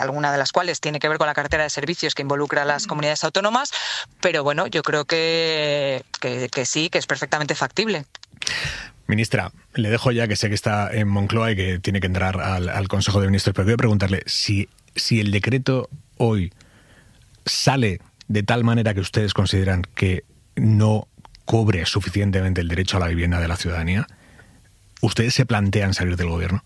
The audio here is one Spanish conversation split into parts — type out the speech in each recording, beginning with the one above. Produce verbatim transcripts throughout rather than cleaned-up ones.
alguna de las cuales tiene que ver con la cartera de servicios que involucra a las comunidades autónomas, pero bueno, yo creo que, que, que sí, que es perfectamente factible. Ministra, le dejo ya, que sé que está en Moncloa y que tiene que entrar al, al Consejo de Ministros, pero quiero preguntarle si, si el decreto hoy sale de tal manera que ustedes consideran que no cobre suficientemente el derecho a la vivienda de la ciudadanía, ¿ustedes se plantean salir del gobierno?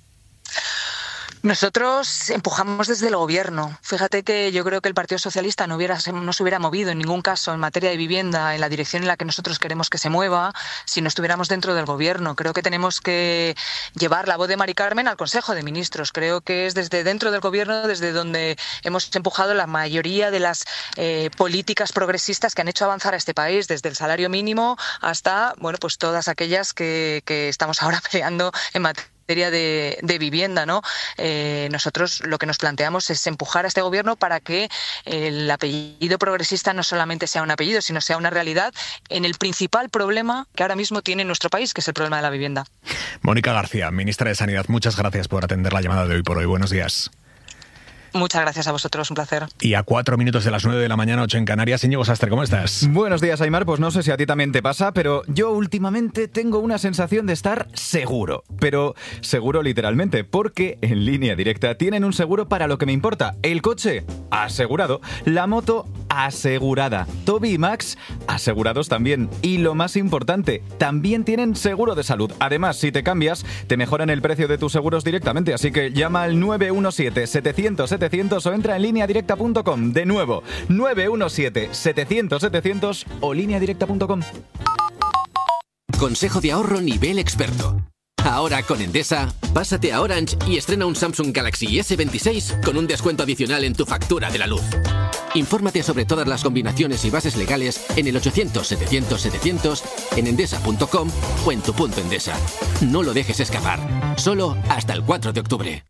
Nosotros empujamos desde el gobierno. Fíjate que yo creo que el Partido Socialista no, hubiera, no se hubiera movido en ningún caso en materia de vivienda en la dirección en la que nosotros queremos que se mueva si no estuviéramos dentro del gobierno. Creo que tenemos que llevar la voz de Mari Carmen al Consejo de Ministros. Creo que es desde dentro del gobierno desde donde hemos empujado la mayoría de las eh, políticas progresistas que han hecho avanzar a este país, desde el salario mínimo hasta, bueno, pues todas aquellas que, que estamos ahora peleando en materia De, de vivienda, ¿no? Eh, nosotros lo que nos planteamos es empujar a este gobierno para que el apellido progresista no solamente sea un apellido, sino sea una realidad en el principal problema que ahora mismo tiene nuestro país, que es el problema de la vivienda. Mónica García, ministra de Sanidad, muchas gracias por atender la llamada de Hoy por Hoy. Buenos días. Muchas gracias a vosotros, un placer. Y a cuatro minutos de las nueve de la mañana, ocho en Canarias, Íñigo Sastre, ¿cómo estás? Buenos días, Aimar. Pues no sé si a ti también te pasa, pero yo últimamente tengo una sensación de estar seguro. Pero seguro literalmente, porque en Línea Directa tienen un seguro para lo que me importa. El coche, asegurado. La moto, asegurada. Toby y Max, asegurados también. Y lo más importante, también tienen seguro de salud. Además, si te cambias, te mejoran el precio de tus seguros directamente. Así que llama al nueve uno siete, setecientos, setecientos o entra en línea directa punto com. De nuevo, nueve uno siete, setecientos, setecientos o línea directa punto com. Consejo de ahorro nivel experto. Ahora con Endesa, pásate a Orange y estrena un Samsung Galaxy ese veintiséis con un descuento adicional en tu factura de la luz. Infórmate sobre todas las combinaciones y bases legales en el ochocientos, setecientos, setecientos, en endesa punto com o en tu punto Endesa. No lo dejes escapar. Solo hasta el cuatro de octubre.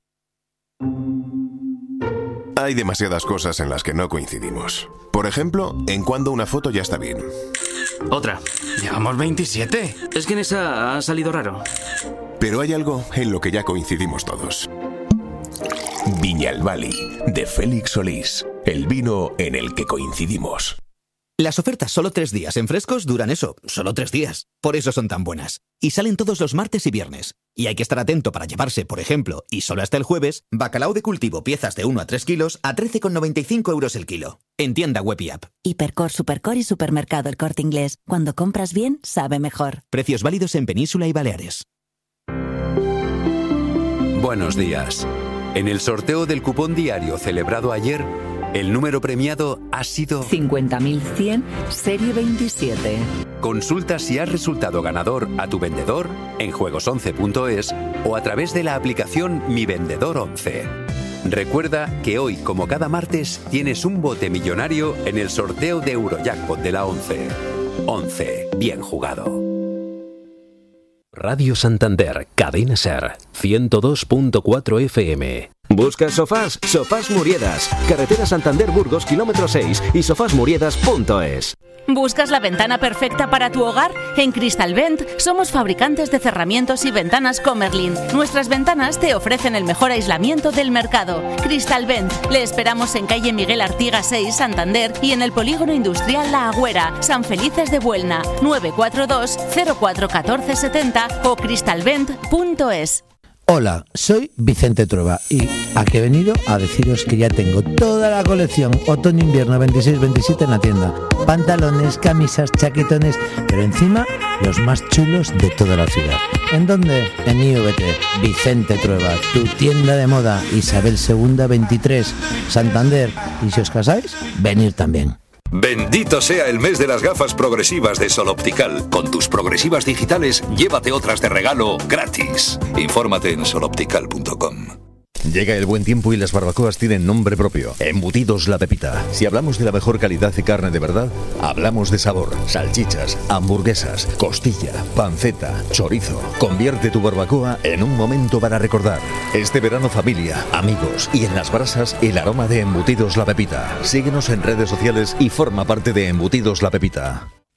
Hay demasiadas cosas en las que no coincidimos. Por ejemplo, en cuándo una foto ya está bien. Otra. Llevamos veintisiete. Es que en esa ha salido raro. Pero hay algo en lo que ya coincidimos todos. Viñalbali, de Félix Solís. El vino en el que coincidimos. Las ofertas solo tres días en Frescos duran eso, solo tres días. Por eso son tan buenas. Y salen todos los martes y viernes. Y hay que estar atento para llevarse, por ejemplo, y solo hasta el jueves, bacalao de cultivo piezas de uno a tres kilos a trece con noventa y cinco euros el kilo. En tienda web y app. Hipercor, Supercor y Supermercado El Corte Inglés. Cuando compras bien, sabe mejor. Precios válidos en Península y Baleares. Buenos días. En el sorteo del cupón diario celebrado ayer, el número premiado ha sido cincuenta mil cien, serie veintisiete. Consulta si has resultado ganador a tu vendedor en juegos once punto es o a través de la aplicación Mi Vendedor once. Recuerda que hoy, como cada martes, tienes un bote millonario en el sorteo de Eurojackpot de la once. once. Bien jugado. Radio Santander, Cadena Ser, ciento dos punto cuatro F M. ¿Buscas sofás? Sofás Muriedas, carretera Santander-Burgos, kilómetro seis y sofás muriedas punto es. ¿Buscas la ventana perfecta para tu hogar? En Crystalvent somos fabricantes de cerramientos y ventanas Comerlin. Nuestras ventanas te ofrecen el mejor aislamiento del mercado. Crystalvent. Le esperamos en calle Miguel Artigas seis, Santander, y en el polígono industrial La Agüera, San Felices de Buelna. nueve cuatro dos, cero cuatro uno cuatro siete cero o crystalvent punto es. Hola, soy Vicente Trueba y aquí he venido a deciros que ya tengo toda la colección otoño-invierno veintiséis veintisiete en la tienda. Pantalones, camisas, chaquetones, pero encima los más chulos de toda la ciudad. ¿En dónde? En I V T, Vicente Trueba, tu tienda de moda, Isabel segunda veintitrés, Santander. Y si os casáis, venir también. Bendito sea el mes de las gafas progresivas de Sol Optical. Con tus progresivas digitales, llévate otras de regalo gratis. Infórmate en sol optical punto com. Llega el buen tiempo y las barbacoas tienen nombre propio. Embutidos La Pepita. Si hablamos de la mejor calidad y carne de verdad, hablamos de sabor. Salchichas, hamburguesas, costilla, panceta, chorizo. Convierte tu barbacoa en un momento para recordar. Este verano, familia, amigos y en las brasas, el aroma de Embutidos La Pepita. Síguenos en redes sociales y forma parte de Embutidos La Pepita.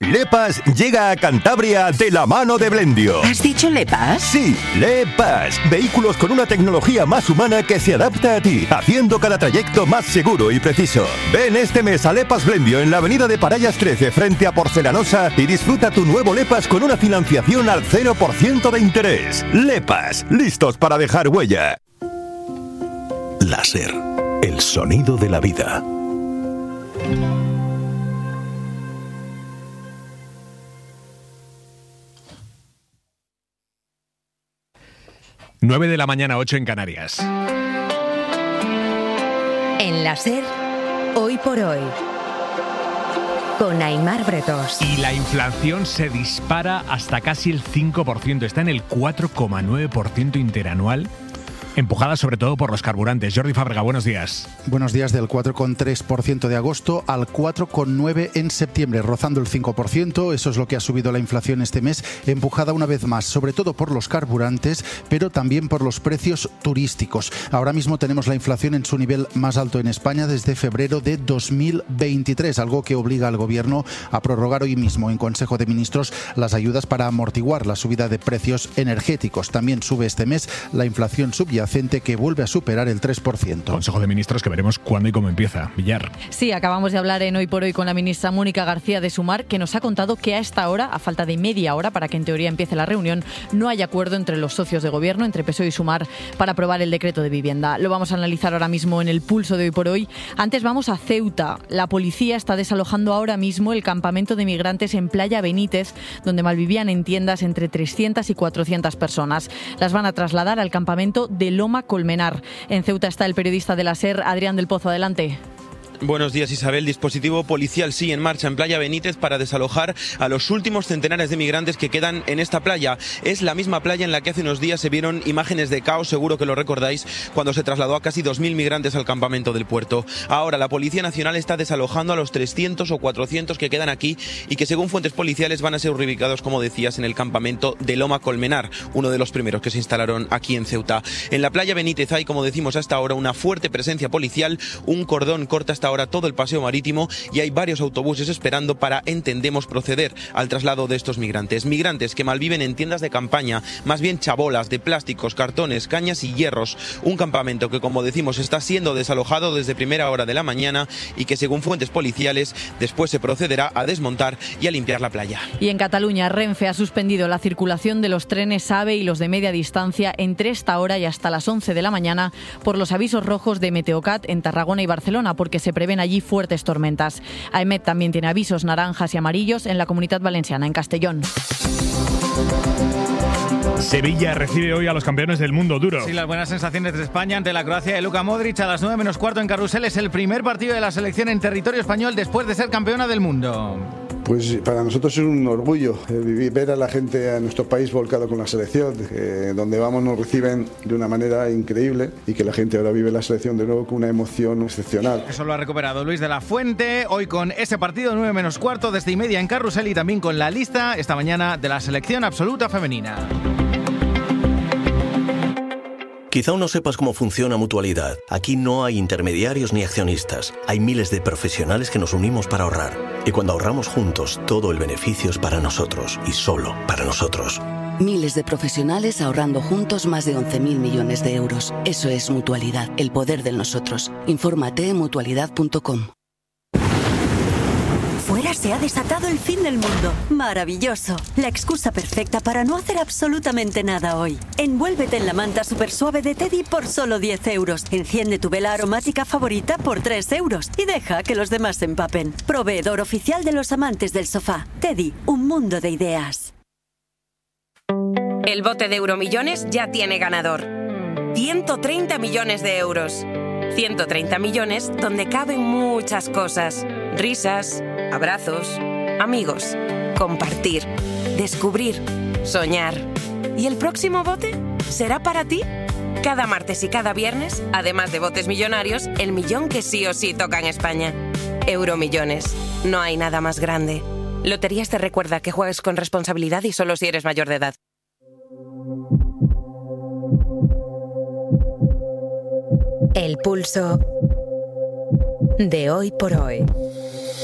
Lepas llega a Cantabria de la mano de Blendio. ¿Has dicho Lepas? Sí, Lepas. Vehículos con una tecnología más humana que se adapta a ti, haciendo cada trayecto más seguro y preciso. Ven este mes a Lepas Blendio en la avenida de Parallas trece frente a Porcelanosa y disfruta tu nuevo Lepas con una financiación al cero por ciento de interés. Lepas, listos para dejar huella. Láser, el sonido de la vida. nueve de la mañana, ocho en Canarias. En la SER, hoy por hoy, con Aimar Bretos. Y la inflación se dispara hasta casi el cinco por ciento, está en el cuatro coma nueve por ciento interanual, empujada sobre todo por los carburantes. Jordi Fábrega, buenos días. Buenos días. Del cuatro coma tres por ciento de agosto al cuatro coma nueve por ciento en septiembre, rozando el cinco por ciento. Eso es lo que ha subido la inflación este mes, empujada una vez más, sobre todo por los carburantes, pero también por los precios turísticos. Ahora mismo tenemos la inflación en su nivel más alto en España desde febrero de dos mil veintitrés, algo que obliga al Gobierno a prorrogar hoy mismo en Consejo de Ministros las ayudas para amortiguar la subida de precios energéticos. También sube este mes la inflación subyacente, que vuelve a superar el tres por ciento. Consejo de Ministros que veremos cuándo y cómo empieza. Villar. Sí, acabamos de hablar en Hoy por Hoy con la ministra Mónica García de Sumar, que nos ha contado que a esta hora, a falta de media hora para que en teoría empiece la reunión, no hay acuerdo entre los socios de gobierno, entre P S O E y Sumar, para aprobar el decreto de vivienda. Lo vamos a analizar ahora mismo en el pulso de Hoy por Hoy. Antes vamos a Ceuta. La policía está desalojando ahora mismo el campamento de migrantes en Playa Benítez, donde malvivían en tiendas entre trescientas y cuatrocientas personas. Las van a trasladar al campamento de Loma Colmenar. En Ceuta está el periodista de la SER, Adrián del Pozo. Adelante. Buenos días, Isabel. Dispositivo policial sí en marcha en Playa Benítez para desalojar a los últimos centenares de migrantes que quedan en esta playa. Es la misma playa en la que hace unos días se vieron imágenes de caos, seguro que lo recordáis, cuando se trasladó a casi dos mil migrantes al campamento del puerto. Ahora la Policía Nacional está desalojando a los trescientos o cuatrocientos que quedan aquí y que según fuentes policiales van a ser reubicados, como decías, en el campamento de Loma Colmenar, uno de los primeros que se instalaron aquí en Ceuta. En la Playa Benítez hay, como decimos hasta ahora, una fuerte presencia policial, un cordón corta hasta ahora todo el paseo marítimo y hay varios autobuses esperando para, entendemos, proceder al traslado de estos migrantes. Migrantes que malviven en tiendas de campaña, más bien chabolas de plásticos, cartones, cañas y hierros. Un campamento que, como decimos, está siendo desalojado desde primera hora de la mañana y que, según fuentes policiales, después se procederá a desmontar y a limpiar la playa. Y en Cataluña, Renfe ha suspendido la circulación de los trenes AVE y los de media distancia entre esta hora y hasta las once de la mañana por los avisos rojos de Meteocat en Tarragona y Barcelona, porque se prevén allí fuertes tormentas. AEMET también tiene avisos naranjas y amarillos en la Comunidad Valenciana, en Castellón. Sevilla recibe hoy a los campeones del mundo duro. Sí, las buenas sensaciones de España ante la Croacia de Luka Modric a las nueve menos cuarto en Carrusel. Es el primer partido de la selección en territorio español después de ser campeona del mundo. Pues para nosotros es un orgullo eh, vivir, ver a la gente, a nuestro país volcado con la selección, eh, donde vamos nos reciben de una manera increíble y que la gente ahora vive la selección de nuevo con una emoción excepcional. Eso lo ha recuperado Luis de la Fuente, hoy con ese partido nueve menos cuarto desde y media en Carrusel y también con la lista esta mañana de la selección absoluta femenina. Quizá aún no sepas cómo funciona Mutualidad. Aquí no hay intermediarios ni accionistas. Hay miles de profesionales que nos unimos para ahorrar. Y cuando ahorramos juntos, todo el beneficio es para nosotros y solo para nosotros. Miles de profesionales ahorrando juntos más de once mil millones de euros. Eso es Mutualidad, el poder del nosotros. Infórmate en mutualidad punto com. Fuera se ha desatado el fin del mundo. Maravilloso. La excusa perfecta para no hacer absolutamente nada hoy. Envuélvete en la manta super suave de Teddy por solo diez euros. Enciende tu vela aromática favorita por tres euros. Y deja que los demás se empapen. Proveedor oficial de los amantes del sofá. Teddy, un mundo de ideas. El bote de Euromillones ya tiene ganador. ciento treinta millones de euros. ciento treinta millones donde caben muchas cosas. Risas, abrazos, amigos, compartir, descubrir, soñar. ¿Y el próximo bote será para ti? Cada martes y cada viernes, además de botes millonarios, el millón que sí o sí toca en España. Euromillones. No hay nada más grande. Loterías te recuerda que juegues con responsabilidad y solo si eres mayor de edad. El pulso de Hoy por Hoy. Con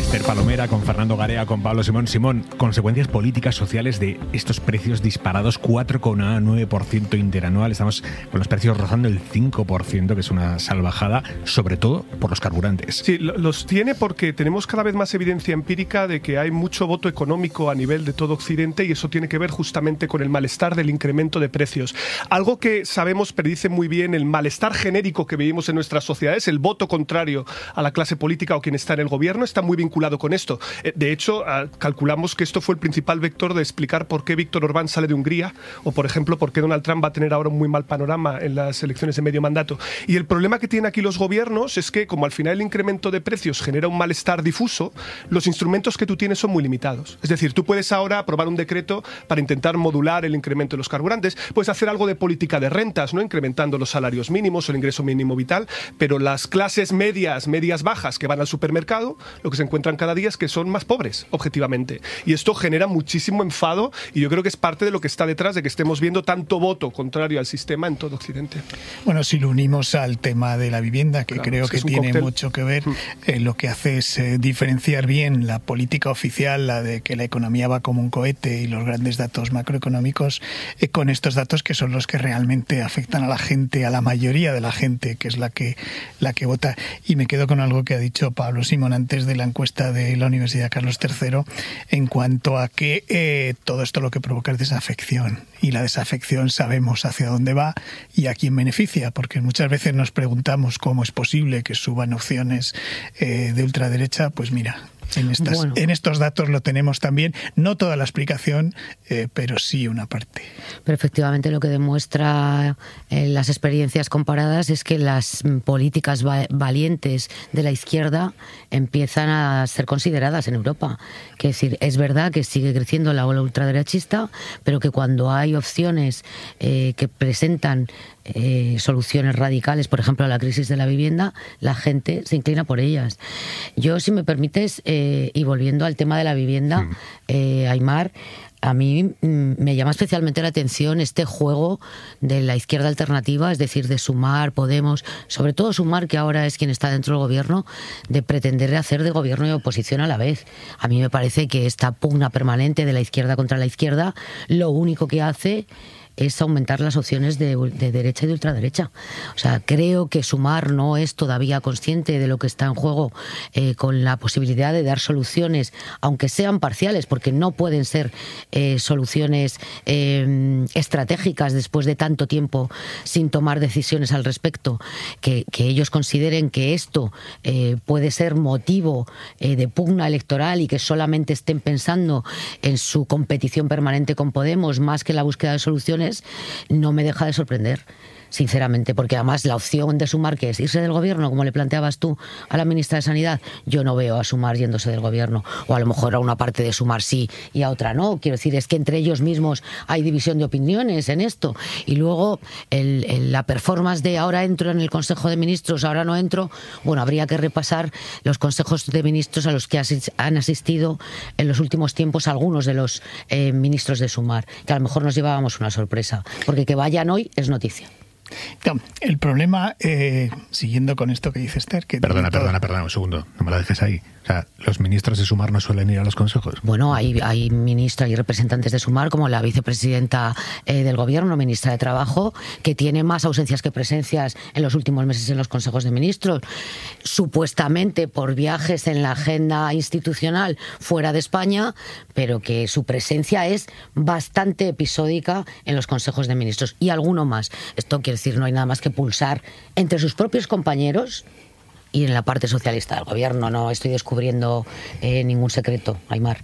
Esther Palomera, con Fernando Garea, con Pablo Simón. Simón, consecuencias políticas, sociales de estos precios disparados, cuatro coma nueve por ciento interanual. Estamos con los precios rozando el cinco por ciento, que es una salvajada, sobre todo por los carburantes. Sí, los tiene porque tenemos cada vez más evidencia empírica de que hay mucho voto económico a nivel de todo Occidente, y eso tiene que ver justamente con el malestar del incremento de precios. Algo que sabemos predice muy bien el malestar genérico que vivimos en nuestras sociedades, el voto contrario a la clase política o quien está en el gobierno, está muy vinculado con esto. De hecho, calculamos que esto fue el principal vector de explicar por qué Víctor Orbán sale de Hungría, o por ejemplo, por qué Donald Trump va a tener ahora un muy mal panorama en las elecciones de medio mandato. Y el problema que tienen aquí los gobiernos es que, como al final el incremento de precios genera un malestar difuso, los instrumentos que tú tienes son muy limitados. Es decir, tú puedes ahora aprobar un decreto para intentar modular el incremento de los carburantes, puedes hacer algo de política de rentas, ¿no?, incrementando los salarios mínimos o el ingreso mínimo vital, pero las clases medias, medias bajas que van al supermercado, lo que se encuentra cada día es que son más pobres, objetivamente. Y esto genera muchísimo enfado, y yo creo que es parte de lo que está detrás de que estemos viendo tanto voto contrario al sistema en todo Occidente. Bueno, si lo unimos al tema de la vivienda, que claro, creo es que, que tiene cóctel. mucho que ver, eh, lo que hace es eh, diferenciar bien la política oficial, la de que la economía va como un cohete, y los grandes datos macroeconómicos, eh, con estos datos que son los que realmente afectan a la gente, a la mayoría de la gente, que es la que, la que vota. Y me quedo con algo que ha dicho Pablo Simón antes de la encuesta de la Universidad Carlos tercero, en cuanto a que eh, todo esto lo que provoca es desafección, y la desafección sabemos hacia dónde va y a quién beneficia, porque muchas veces nos preguntamos cómo es posible que suban opciones eh, de ultraderecha. Pues mira, En, estas, bueno. en estos datos lo tenemos también, no toda la explicación, eh, pero sí una parte. Pero efectivamente lo que demuestra eh, las experiencias comparadas es que las políticas va- valientes de la izquierda empiezan a ser consideradas en Europa. Que es decir, es verdad que sigue creciendo la ola ultraderechista, pero que cuando hay opciones eh, que presentan Eh, soluciones radicales, por ejemplo a la crisis de la vivienda, la gente se inclina por ellas. Yo, si me permites, eh, y volviendo al tema de la vivienda, sí. eh, Aimar, a mí mm, me llama especialmente la atención este juego de la izquierda alternativa, es decir, de Sumar, Podemos, sobre todo Sumar, que ahora es quien está dentro del gobierno, de pretender hacer de gobierno y oposición a la vez. A mí me parece que esta pugna permanente de la izquierda contra la izquierda, lo único que hace es aumentar las opciones de, de derecha y de ultraderecha. O sea, creo que Sumar no es todavía consciente de lo que está en juego, eh, con la posibilidad de dar soluciones, aunque sean parciales, porque no pueden ser eh, soluciones eh, estratégicas después de tanto tiempo sin tomar decisiones al respecto, que, que ellos consideren que esto eh, puede ser motivo eh, de pugna electoral y que solamente estén pensando en su competición permanente con Podemos más que en la búsqueda de soluciones, no me deja de sorprender, sinceramente, porque además la opción de Sumar, que es irse del gobierno, como le planteabas tú a la ministra de Sanidad, yo no veo a Sumar yéndose del gobierno, o a lo mejor a una parte de Sumar sí y a otra no. Quiero decir, es que entre ellos mismos hay división de opiniones en esto. Y luego el, el, la performance de ahora entro en el Consejo de Ministros, ahora no entro. Bueno, habría que repasar los consejos de ministros a los que han asistido en los últimos tiempos algunos de los eh, ministros de Sumar, que a lo mejor nos llevábamos una sorpresa, porque que vayan hoy es noticia. No, el problema, eh, siguiendo con esto que dice Esther... Que perdona, todo... perdona, perdona, un segundo, no me lo dejes ahí. O sea, ¿los ministros de Sumar no suelen ir a los consejos? Bueno, hay, hay ministros y representantes de Sumar, como la vicepresidenta eh, del gobierno, ministra de Trabajo, que tiene más ausencias que presencias en los últimos meses en los consejos de ministros, supuestamente por viajes en la agenda institucional fuera de España, pero que su presencia es bastante episódica en los consejos de ministros. Y alguno más. Esto quiere decir, no hay nada más que pulsar entre sus propios compañeros y en la parte socialista del gobierno. No estoy descubriendo eh, ningún secreto, Aimar.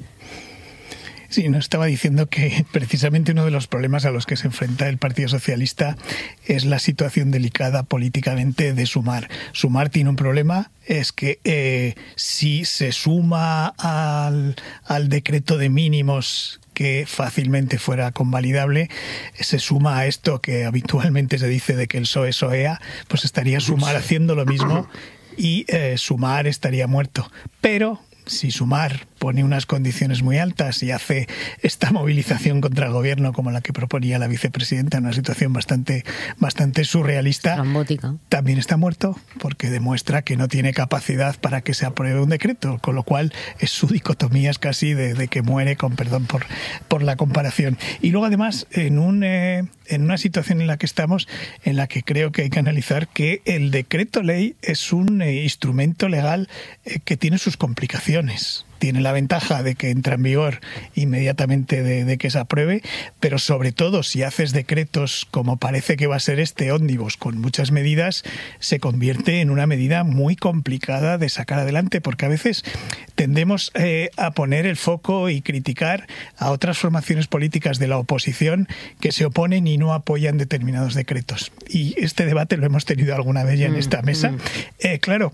Sí, nos estaba diciendo que precisamente uno de los problemas a los que se enfrenta el Partido Socialista es la situación delicada políticamente de Sumar. Sumar tiene un problema, es que eh, si se suma al, al decreto de mínimos que fácilmente fuera convalidable, se suma a esto que habitualmente se dice de que el P S O E soea, pues estaría Sumar haciendo lo mismo y eh, Sumar estaría muerto. Pero si Sumar pone unas condiciones muy altas y hace esta movilización contra el gobierno como la que proponía la vicepresidenta, en una situación bastante, bastante surrealista, Trambótica. También está muerto porque demuestra que no tiene capacidad para que se apruebe un decreto, con lo cual es su dicotomía es casi de, de que muere, con perdón por, por la comparación. Y luego además en, un, eh, en una situación en la que estamos, en la que creo que hay que analizar que el decreto ley es un eh, instrumento legal eh, que tiene sus complicaciones. Tiene la ventaja de que entra en vigor inmediatamente de, de que se apruebe, pero sobre todo si haces decretos como parece que va a ser este ómnibus con muchas medidas, se convierte en una medida muy complicada de sacar adelante, porque a veces tendemos eh, a poner el foco y criticar a otras formaciones políticas de la oposición que se oponen y no apoyan determinados decretos. Y este debate lo hemos tenido alguna vez ya en esta mesa. Mm. Eh, claro,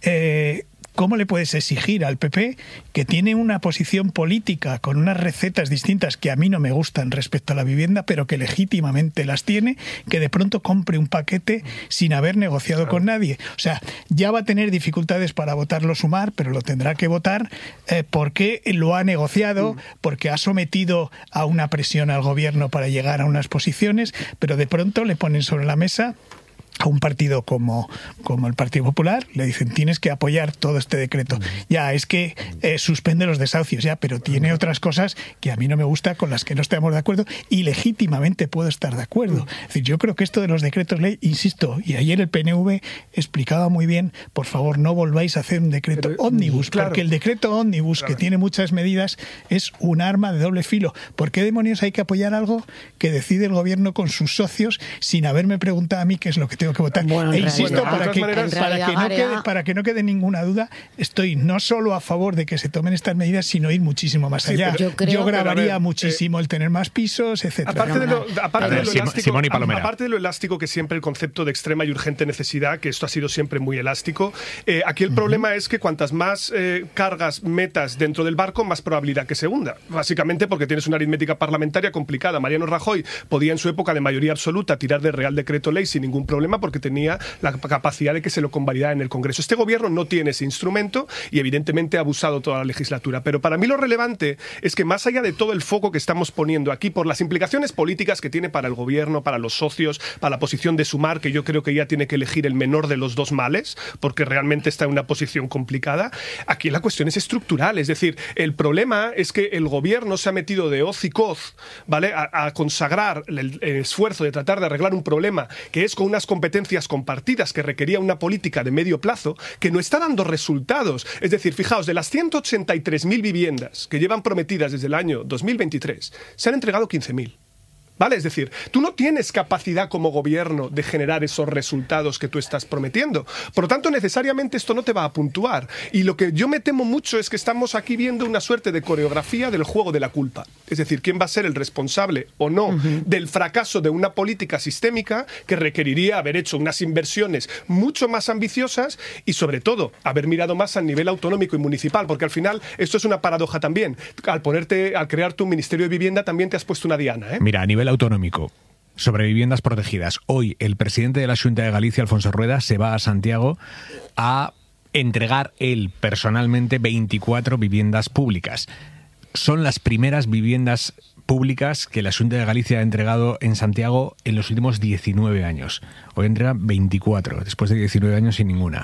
eh, ¿cómo le puedes exigir al P P, que tiene una posición política con unas recetas distintas que a mí no me gustan respecto a la vivienda, pero que legítimamente las tiene, que de pronto compre un paquete sin haber negociado claro. con nadie? O sea, ya va a tener dificultades para votarlo Sumar, pero lo tendrá que votar eh, porque lo ha negociado, porque ha sometido a una presión al gobierno para llegar a unas posiciones, pero de pronto le ponen sobre la mesa a un partido como, como el Partido Popular, le dicen tienes que apoyar todo este decreto. Ya, es que eh, suspende los desahucios, ya, pero tiene otras cosas que a mí no me gusta, con las que no estamos de acuerdo, y legítimamente puedo estar de acuerdo. Es decir, yo creo que esto de los decretos ley, insisto, y ayer el P N V explicaba muy bien, por favor, no volváis a hacer un decreto pero, ómnibus, claro. porque el decreto ómnibus, claro. que tiene muchas medidas, es un arma de doble filo. ¿Por qué demonios hay que apoyar algo que decide el gobierno con sus socios sin haberme preguntado a mí qué es lo que tengo que votar? Bueno, e insisto, realidad, para, que, maneras, para, que no quede, para que no quede ninguna duda, estoy no solo a favor de que se tomen estas medidas, sino ir muchísimo más allá. Sí, yo, creo, yo grabaría ver, muchísimo eh, el tener más pisos, etcétera. Aparte, de lo, aparte, de lo elástico, aparte de lo elástico, que siempre el concepto de extrema y urgente necesidad, que esto ha sido siempre muy elástico, eh, aquí el uh-huh. problema es que cuantas más eh, cargas metas dentro del barco, más probabilidad que se hunda. Básicamente porque tienes una aritmética parlamentaria complicada. Mariano Rajoy podía en su época de mayoría absoluta tirar de Real Decreto Ley sin ningún problema porque tenía la capacidad de que se lo convalidara en el Congreso. Este gobierno no tiene ese instrumento y evidentemente ha abusado toda la legislatura. Pero para mí lo relevante es que más allá de todo el foco que estamos poniendo aquí por las implicaciones políticas que tiene para el gobierno, para los socios, para la posición de Sumar, que yo creo que ya tiene que elegir el menor de los dos males, porque realmente está en una posición complicada, aquí la cuestión es estructural. Es decir, el problema es que el gobierno se ha metido de hoz y coz, ¿vale?, a, a consagrar el, el esfuerzo de tratar de arreglar un problema que es con unas competencias compartidas que requería una política de medio plazo que no está dando resultados. Es decir, fijaos, de las ciento ochenta y tres mil viviendas que llevan prometidas desde el año dos mil veintitrés, se han entregado quince mil. ¿Vale? Es decir, tú no tienes capacidad como gobierno de generar esos resultados que tú estás prometiendo. Por lo tanto, necesariamente esto no te va a puntuar. Y lo que yo me temo mucho es que estamos aquí viendo una suerte de coreografía del juego de la culpa. Es decir, quién va a ser el responsable o no uh-huh. del fracaso de una política sistémica que requeriría haber hecho unas inversiones mucho más ambiciosas y, sobre todo, haber mirado más al nivel autonómico y municipal. Porque al final, esto es una paradoja también. Al ponerte, al crear tu Ministerio de Vivienda, también te has puesto una diana, ¿eh? Mira, a nivel autonómico, sobre viviendas protegidas. Hoy el presidente de la Xunta de Galicia, Alfonso Rueda, se va a Santiago a entregar él personalmente veinticuatro viviendas públicas. Son las primeras viviendas públicas que la Xunta de Galicia ha entregado en Santiago en los últimos diecinueve años. Hoy entrega veinticuatro, después de diecinueve años sin ninguna.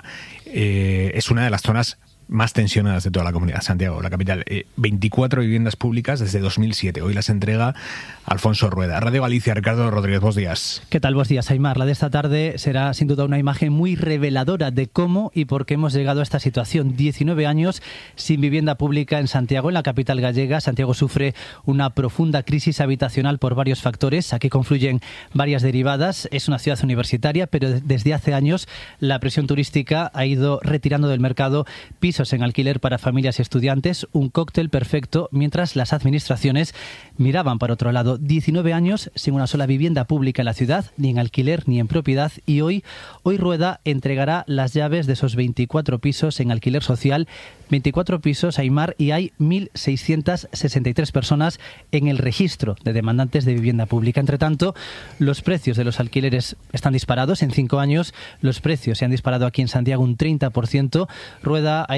Eh, es una de las zonas más tensionadas de toda la comunidad, Santiago, la capital. Eh, veinticuatro viviendas públicas desde dos mil siete. Hoy las entrega Alfonso Rueda. Radio Galicia, Ricardo Rodríguez, buenos días. ¿Qué tal? Buenos días, Aimar. La de esta tarde será sin duda una imagen muy reveladora de cómo y por qué hemos llegado a esta situación. diecinueve años sin vivienda pública en Santiago, en la capital gallega. Santiago sufre una profunda crisis habitacional por varios factores. Aquí confluyen varias derivadas. Es una ciudad universitaria, pero desde hace años la presión turística ha ido retirando del mercado pisos en alquiler para familias y estudiantes, un cóctel perfecto, mientras las administraciones miraban para otro lado. diecinueve años sin una sola vivienda pública en la ciudad, ni en alquiler ni en propiedad, y hoy, hoy Rueda entregará las llaves de esos veinticuatro pisos en alquiler social, veinticuatro pisos, Aimar, y hay mil seiscientas sesenta y tres personas en el registro de demandantes de vivienda pública. Entre tanto, los precios de los alquileres están disparados. En cinco años los precios se han disparado aquí en Santiago un treinta por ciento. Rueda ha hecho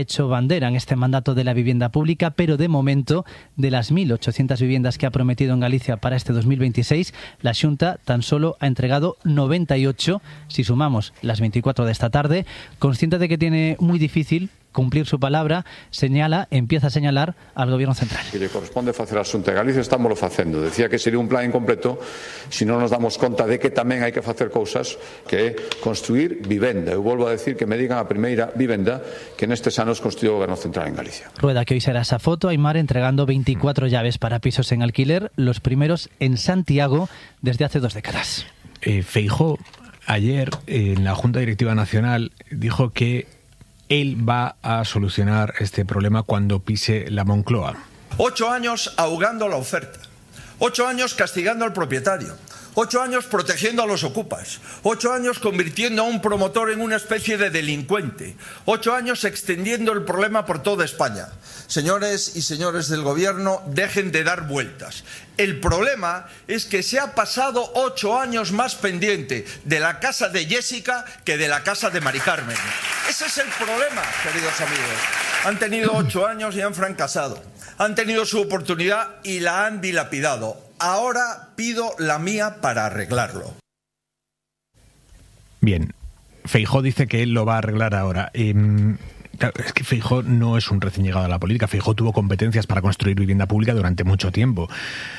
hecho bandera en este mandato de la vivienda pública, pero de momento, de las mil ochocientas viviendas que ha prometido en Galicia para este dos mil veintiséis, la Xunta tan solo ha entregado noventa y ocho, si sumamos las veinticuatro de esta tarde. Consciente de que tiene muy difícil cumplir su palabra, señala, empieza a señalar al Gobierno central. Que lle corresponde facer a Xunta de Galicia, estámoslo facendo. Decía que sería un plan incompleto se non nos damos conta de que tamén hai que facer cousas, que é construir vivenda. Eu volvo a decir que me digan a primeira vivenda que nestes anos construiu o Gobierno central en Galicia. Rueda que hoy será esa foto, Aimar entregando veinticuatro llaves para pisos en alquiler, los primeros en Santiago desde hace dos décadas. Eh, Feijóo ayer en la Junta Directiva Nacional dijo que él va a solucionar este problema cuando pise la Moncloa. Ocho años ahogando la oferta, ocho años castigando al propietario, ocho años protegiendo a los ocupas, ocho años convirtiendo a un promotor en una especie de delincuente, ocho años extendiendo el problema por toda España. Señores y señores del Gobierno, dejen de dar vueltas. El problema es que se ha pasado ocho años más pendiente de la casa de Jessica que de la casa de Mari Carmen. Ese es el problema, queridos amigos. Han tenido ocho años y han fracasado. Han tenido su oportunidad y la han dilapidado. Ahora pido la mía para arreglarlo. Bien, Feijóo dice que él lo va a arreglar ahora. Eh, claro, es que Feijóo no es un recién llegado a la política. Feijóo tuvo competencias para construir vivienda pública durante mucho tiempo.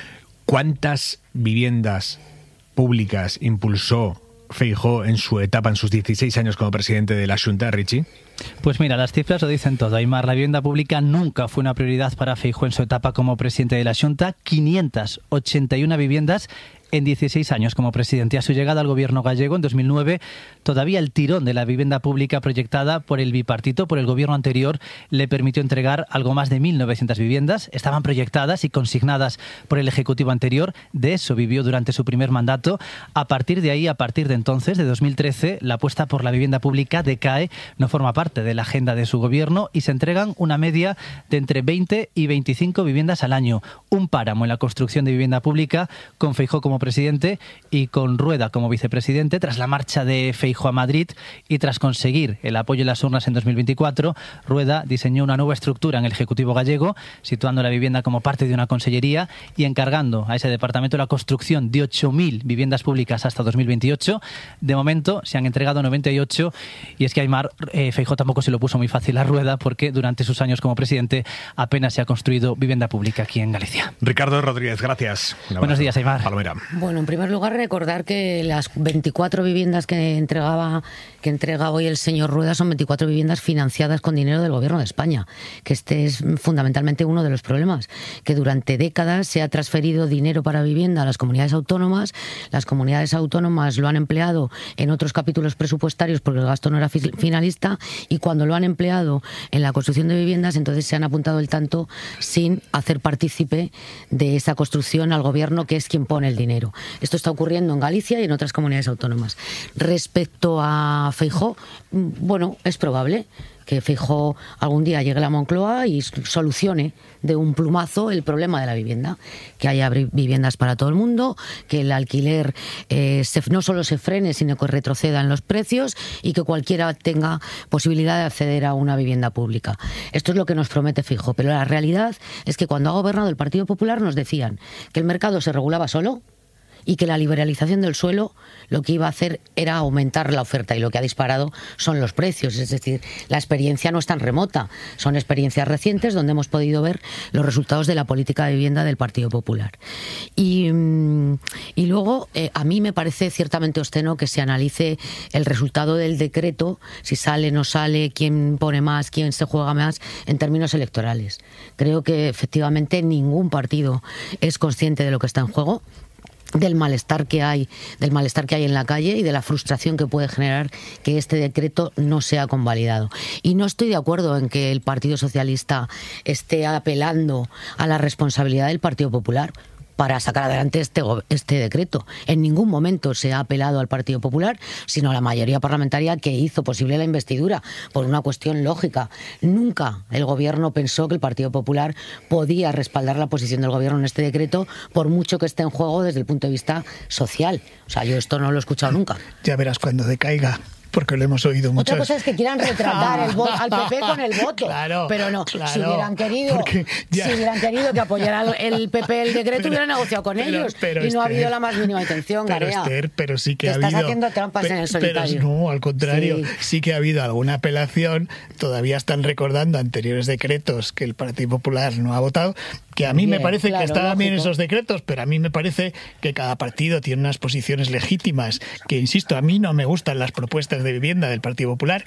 ¿Cuántas viviendas públicas impulsó Feijóo en su etapa, en sus dieciséis años como presidente de la Xunta, Richie? Pues mira, las cifras lo dicen todo, Aimar. La vivienda pública nunca fue una prioridad para Feijóo en su etapa como presidente de la Xunta. quinientas ochenta y una viviendas en dieciséis años como presidente. A su llegada al gobierno gallego en dos mil nueve, todavía el tirón de la vivienda pública proyectada por el bipartito, por el gobierno anterior, le permitió entregar algo más de mil novecientas viviendas. Estaban proyectadas y consignadas por el ejecutivo anterior. De eso vivió durante su primer mandato. A partir de ahí, a partir de entonces, de dos mil trece, la apuesta por la vivienda pública decae, no forma parte de la agenda de su gobierno y se entregan una media de entre veinte y veinticinco viviendas al año. Un páramo en la construcción de vivienda pública, con Feijóo como presidente y con Rueda como vicepresidente. Tras la marcha de Feijóo a Madrid y tras conseguir el apoyo en las urnas en dos mil veinticuatro, Rueda diseñó una nueva estructura en el Ejecutivo gallego, situando la vivienda como parte de una consellería y encargando a ese departamento la construcción de ocho mil viviendas públicas hasta dos mil veintiocho. De momento se han entregado noventa y ocho y es que Aimar, eh, Feijóo tampoco se lo puso muy fácil a Rueda porque durante sus años como presidente apenas se ha construido vivienda pública aquí en Galicia. Ricardo Rodríguez, gracias. Buenos días, Aimar. Palomera. Bueno, en primer lugar recordar que las veinticuatro viviendas que entregaba que entrega hoy el señor Rueda son veinticuatro viviendas financiadas con dinero del Gobierno de España, que este es fundamentalmente uno de los problemas, que durante décadas se ha transferido dinero para vivienda a las comunidades autónomas, las comunidades autónomas lo han empleado en otros capítulos presupuestarios porque el gasto no era finalista y cuando lo han empleado en la construcción de viviendas entonces se han apuntado el tanto sin hacer partícipe de esa construcción al Gobierno, que es quien pone el dinero. Esto está ocurriendo en Galicia y en otras comunidades autónomas. Respecto a Feijóo, bueno, es probable que Feijóo algún día llegue a la Moncloa y solucione de un plumazo el problema de la vivienda, que haya viviendas para todo el mundo, que el alquiler eh, se, no solo se frene, sino que retroceda en los precios y que cualquiera tenga posibilidad de acceder a una vivienda pública. Esto es lo que nos promete Feijóo, pero la realidad es que cuando ha gobernado el Partido Popular nos decían que el mercado se regulaba solo y que la liberalización del suelo lo que iba a hacer era aumentar la oferta y lo que ha disparado son los precios. Es decir, la experiencia no es tan remota, son experiencias recientes donde hemos podido ver los resultados de la política de vivienda del Partido Popular. Y, y luego, eh, a mí me parece ciertamente obsceno que se analice el resultado del decreto, si sale, no sale, quién pone más, quién se juega más, en términos electorales. Creo que efectivamente ningún partido es consciente de lo que está en juego, del malestar que hay, del malestar que hay en la calle y de la frustración que puede generar que este decreto no sea convalidado. Y no estoy de acuerdo en que el Partido Socialista esté apelando a la responsabilidad del Partido Popular para sacar adelante este, este decreto. En ningún momento se ha apelado al Partido Popular, sino a la mayoría parlamentaria que hizo posible la investidura, por una cuestión lógica. Nunca el Gobierno pensó que el Partido Popular podía respaldar la posición del Gobierno en este decreto, por mucho que esté en juego desde el punto de vista social. O sea, yo esto no lo he escuchado nunca. Ya verás cuando decaiga. porque lo hemos oído muchas veces. Otra cosa es que quieran retratar el voto, al P P con el voto. Claro, pero no, claro, si hubieran querido, si hubieran querido que apoyara el P P el decreto, pero, hubieran negociado con pero, ellos. Pero, y no Esther, ha habido la más mínima intención, pero, Garea. Esther, pero sí que Te ha estás habido. haciendo trampas pe, en el solitario. Pero no, al contrario, sí. sí que ha habido alguna apelación. Todavía están recordando anteriores decretos que el Partido Popular no ha votado. Que a mí bien, me parece claro, que estaban bien esos decretos, pero a mí me parece que cada partido tiene unas posiciones legítimas, que insisto, a mí no me gustan las propuestas de vivienda del Partido Popular.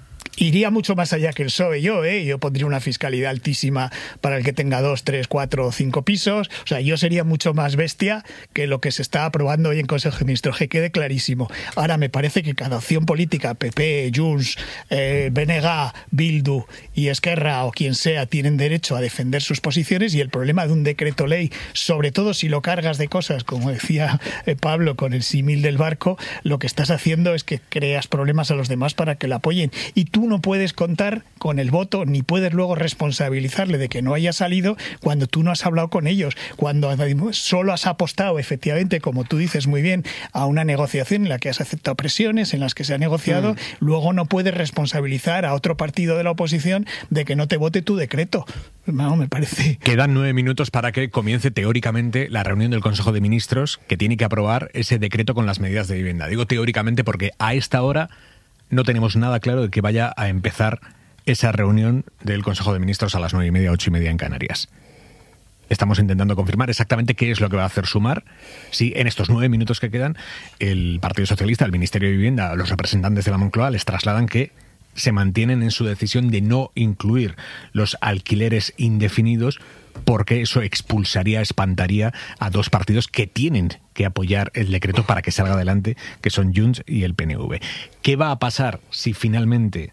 Iría mucho más allá que el P S O E yo, ¿eh? Yo pondría una fiscalidad altísima para el que tenga dos, tres, cuatro o cinco pisos. O sea, yo sería mucho más bestia que lo que se está aprobando hoy en Consejo de Ministros, que quede clarísimo. Ahora, me parece que cada opción política, P P, Junts, eh, B N G, Bildu y Esquerra o quien sea, tienen derecho a defender sus posiciones, y el problema de un decreto ley, sobre todo si lo cargas de cosas, como decía eh, Pablo con el símil del barco, lo que estás haciendo es que creas problemas a los demás para que lo apoyen. Y tú no puedes contar con el voto, ni puedes luego responsabilizarle de que no haya salido cuando tú no has hablado con ellos, cuando solo has apostado, efectivamente, como tú dices muy bien, a una negociación en la que has aceptado presiones, en las que se ha negociado. Mm. Luego no puedes responsabilizar a otro partido de la oposición de que no te vote tu decreto. No, me parece. Quedan nueve minutos para que comience teóricamente la reunión del Consejo de Ministros, que tiene que aprobar ese decreto con las medidas de vivienda. Digo teóricamente porque a esta hora no tenemos nada claro de que vaya a empezar esa reunión del Consejo de Ministros a las nueve y media, ocho y media en Canarias. Estamos intentando confirmar exactamente qué es lo que va a hacer Sumar, si en estos nueve minutos que quedan el Partido Socialista, el Ministerio de Vivienda, los representantes de la Moncloa les trasladan que se mantienen en su decisión de no incluir los alquileres indefinidos, porque eso expulsaría, espantaría a dos partidos que tienen que apoyar el decreto para que salga adelante, que son Junts y el P N V. ¿Qué va a pasar si finalmente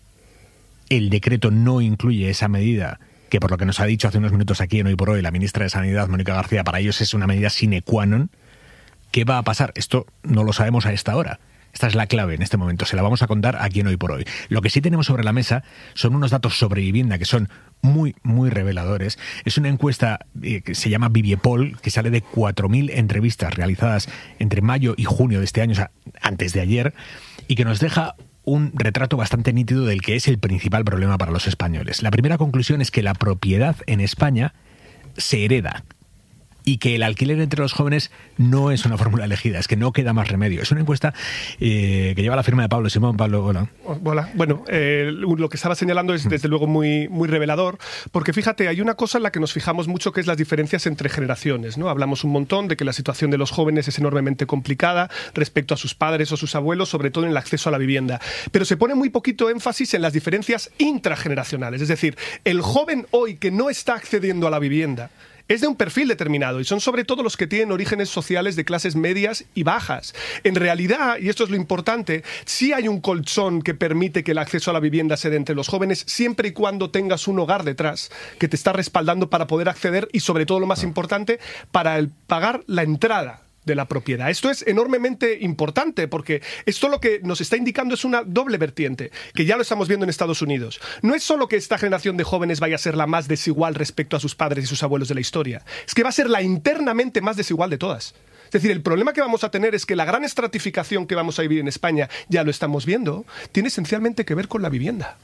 el decreto no incluye esa medida, que por lo que nos ha dicho hace unos minutos aquí en Hoy por Hoy la ministra de Sanidad, Mónica García, para ellos es una medida sine qua non? ¿Qué va a pasar? Esto no lo sabemos a esta hora. Esta es la clave en este momento, se la vamos a contar aquí en Hoy por Hoy. Lo que sí tenemos sobre la mesa son unos datos sobre vivienda que son muy, muy reveladores. Es una encuesta eh, que se llama Viviepol, que sale de cuatro mil entrevistas realizadas entre mayo y junio de este año, o sea, antes de ayer, y que nos deja un retrato bastante nítido del que es el principal problema para los españoles. La primera conclusión es que la propiedad en España se hereda, y que el alquiler entre los jóvenes no es una fórmula elegida, es que no queda más remedio. Es una encuesta eh, que lleva la firma de Pablo Simón. Pablo, hola. Hola. Bueno, eh, lo que estaba señalando es desde luego muy, muy revelador, porque fíjate, hay una cosa en la que nos fijamos mucho, que es las diferencias entre generaciones, ¿no? Hablamos un montón de que la situación de los jóvenes es enormemente complicada respecto a sus padres o sus abuelos, sobre todo en el acceso a la vivienda. Pero se pone muy poquito énfasis en las diferencias intrageneracionales, es decir, el joven hoy que no está accediendo a la vivienda es de un perfil determinado, y son sobre todo los que tienen orígenes sociales de clases medias y bajas. En realidad, y esto es lo importante, sí hay un colchón que permite que el acceso a la vivienda se dé entre los jóvenes, siempre y cuando tengas un hogar detrás que te está respaldando para poder acceder, y sobre todo lo más importante, para el pagar la entrada de la propiedad. Esto es enormemente importante, porque esto lo que nos está indicando es una doble vertiente, que ya lo estamos viendo en Estados Unidos. No es solo que esta generación de jóvenes vaya a ser la más desigual respecto a sus padres y sus abuelos de la historia, es que va a ser la internamente más desigual de todas. Es decir, el problema que vamos a tener es que la gran estratificación que vamos a vivir en España, ya lo estamos viendo, tiene esencialmente que ver con la vivienda.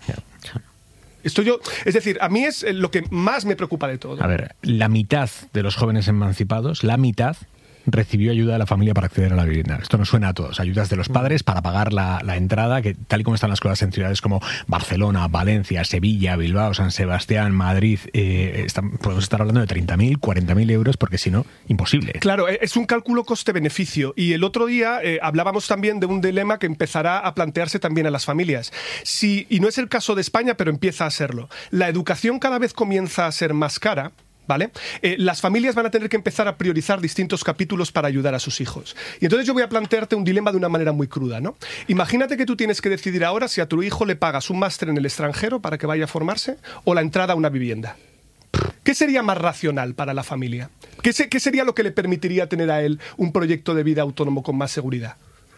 Esto yo, es decir, a mí es lo que más me preocupa de todo. A ver, la mitad de los jóvenes emancipados, la mitad, recibió ayuda de la familia para acceder a la vivienda. Esto nos suena a todos. Ayudas de los padres para pagar la, la entrada, que tal y como están las cosas en ciudades como Barcelona, Valencia, Sevilla, Bilbao, San Sebastián, Madrid, eh, están, podemos estar hablando de treinta mil, cuarenta mil euros, porque si no, imposible. Claro, es un cálculo coste-beneficio. Y el otro día eh, hablábamos también de un dilema que empezará a plantearse también a las familias. Si, y no es el caso de España, pero empieza a serlo. La educación cada vez comienza a ser más cara, ¿vale? Eh, las familias van a tener que empezar a priorizar distintos capítulos para ayudar a sus hijos. Y entonces yo voy a plantearte un dilema de una manera muy cruda, ¿no? Imagínate que tú tienes que decidir ahora si a tu hijo le pagas un máster en el extranjero para que vaya a formarse, o la entrada a una vivienda. ¿Qué sería más racional para la familia? ¿Qué, se, qué sería lo que le permitiría tener a él un proyecto de vida autónomo con más seguridad?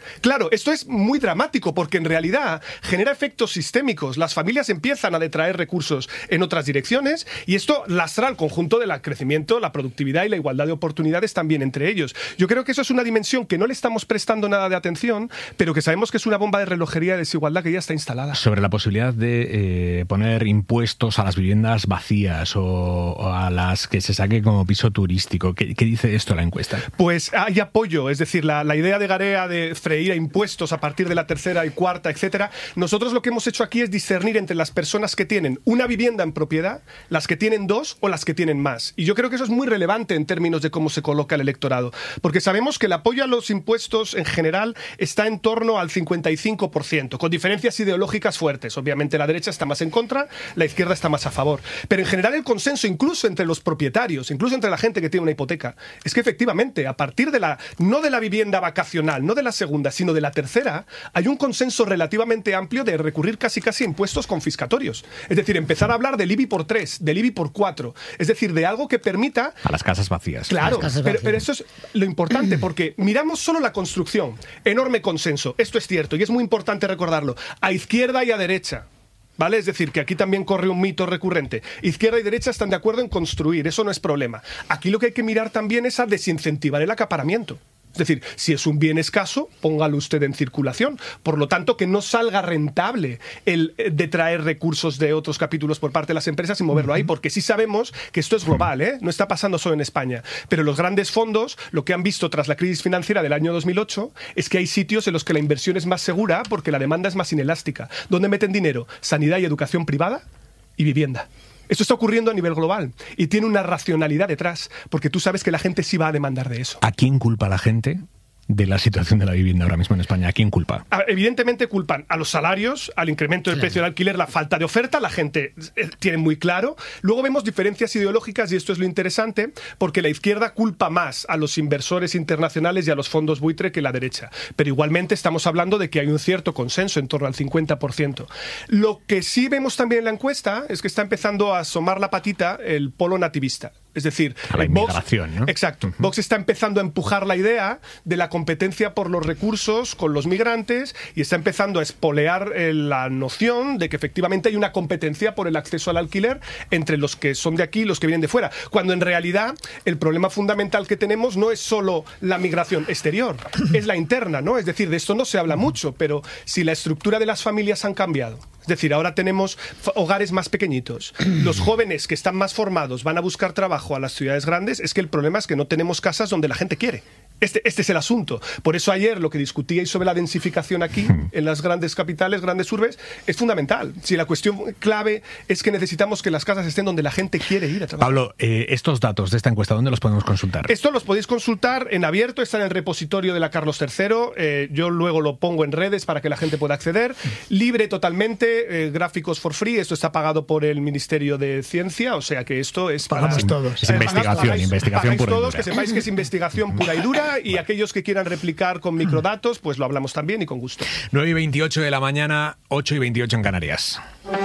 Claro, esto es muy dramático porque en realidad genera efectos sistémicos. Las familias empiezan a detraer recursos en otras direcciones y esto lastra al conjunto del crecimiento, la productividad y la igualdad de oportunidades también entre ellos. Yo creo que eso es una dimensión que no le estamos prestando nada de atención, pero que sabemos que es una bomba de relojería de desigualdad que ya está instalada. Sobre la posibilidad de eh, poner impuestos a las viviendas vacías o, o a las que se saque como piso turístico, ¿qué, qué dice esto la encuesta? Pues hay apoyo, es decir, la, la idea de Garea de freír a impuestos a partir de la tercera y cuarta, etcétera. Nosotros lo que hemos hecho aquí es discernir entre las personas que tienen una vivienda en propiedad, las que tienen dos o las que tienen más. Y yo creo que eso es muy relevante en términos de cómo se coloca el electorado, porque sabemos que el apoyo a los impuestos en general está en torno al cincuenta y cinco por ciento, con diferencias ideológicas fuertes. Obviamente la derecha está más en contra, la izquierda está más a favor. Pero en general el consenso, incluso entre los propietarios, incluso entre la gente que tiene una hipoteca, es que efectivamente a partir de la, no de la vivienda vacacional, no de la segunda, sino de la tercera, hay un consenso relativamente amplio de recurrir casi casi a impuestos confiscatorios. Es decir, empezar a hablar del I B I por tres, del I B I por cuatro. Es decir, de algo que permita... A las casas vacías. Claro, casas pero, vacías. pero eso es lo importante, porque miramos solo la construcción. Enorme consenso. Esto es cierto y es muy importante recordarlo. A izquierda y a derecha. ¿Vale? Es decir, que aquí también corre un mito recurrente. Izquierda y derecha están de acuerdo en construir, eso no es problema. Aquí lo que hay que mirar también es a desincentivar el acaparamiento. Es decir, si es un bien escaso, póngalo usted en circulación. Por lo tanto, que no salga rentable el detraer recursos de otros capítulos por parte de las empresas y moverlo ahí, porque sí sabemos que esto es global, ¿eh? No está pasando solo en España. Pero los grandes fondos, lo que han visto tras la crisis financiera del año dos mil ocho, es que hay sitios en los que la inversión es más segura porque la demanda es más inelástica. ¿Dónde meten dinero? Sanidad y educación privada y vivienda. Esto está ocurriendo a nivel global y tiene una racionalidad detrás, porque tú sabes que la gente sí va a demandar de eso. ¿A quién culpa la gente de la situación de la vivienda ahora mismo en España? ¿A quién culpa? Evidentemente culpan a los salarios, al incremento del claro. precio del alquiler, la falta de oferta, la gente tiene muy claro. Luego vemos diferencias ideológicas y esto es lo interesante, porque la izquierda culpa más a los inversores internacionales y a los fondos buitre que la derecha. Pero igualmente estamos hablando de que hay un cierto consenso, en torno al cincuenta por ciento. Lo que sí vemos también en la encuesta es que está empezando a asomar la patita el polo nativista. Es decir, a la inmigración, Vox, ¿no? Exacto. Uh-huh. Vox está empezando a empujar la idea de la competencia por los recursos con los migrantes y está empezando a espolear eh, la noción de que efectivamente hay una competencia por el acceso al alquiler entre los que son de aquí y los que vienen de fuera. Cuando en realidad el problema fundamental que tenemos no es solo la migración exterior, es la interna, ¿no? Es decir, de esto no se habla mucho, pero si la estructura de las familias han cambiado, es decir, ahora tenemos hogares más pequeñitos, los jóvenes que están más formados van a buscar trabajo a las ciudades grandes, es que el problema es que no tenemos casas donde la gente quiere. Este, este es el asunto. Por eso ayer lo que discutíais sobre la densificación aquí, en las grandes capitales, grandes urbes, es fundamental. Si la cuestión clave es que necesitamos que las casas estén donde la gente quiere ir a trabajar. Pablo, eh, estos datos de esta encuesta, ¿dónde los podemos consultar? Esto los podéis consultar en abierto, está en el repositorio de la Carlos tercero, eh, yo luego lo pongo en redes para que la gente pueda acceder. Libre totalmente, eh, gráficos for free, esto está pagado por el Ministerio de Ciencia, o sea que esto es para... Pagamos todos. Es investigación, pagáis, investigación pagáis pura y todos, dura. que sepáis que es investigación pura y dura, y aquellos que quieran replicar con microdatos, pues lo hablamos también y con gusto. nueve y veintiocho de la mañana, ocho y veintiocho en Canarias.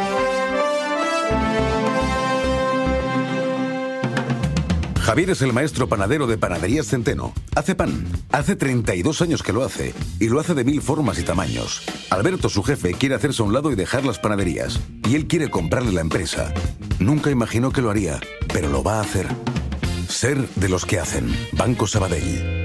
Javier es el maestro panadero de Panaderías Centeno. Hace pan. Hace treinta y dos años que lo hace. Y lo hace de mil formas y tamaños. Alberto, su jefe, quiere hacerse a un lado y dejar las panaderías. Y él quiere comprarle la empresa. Nunca imaginó que lo haría, pero lo va a hacer. Ser de los que hacen. Banco Sabadell.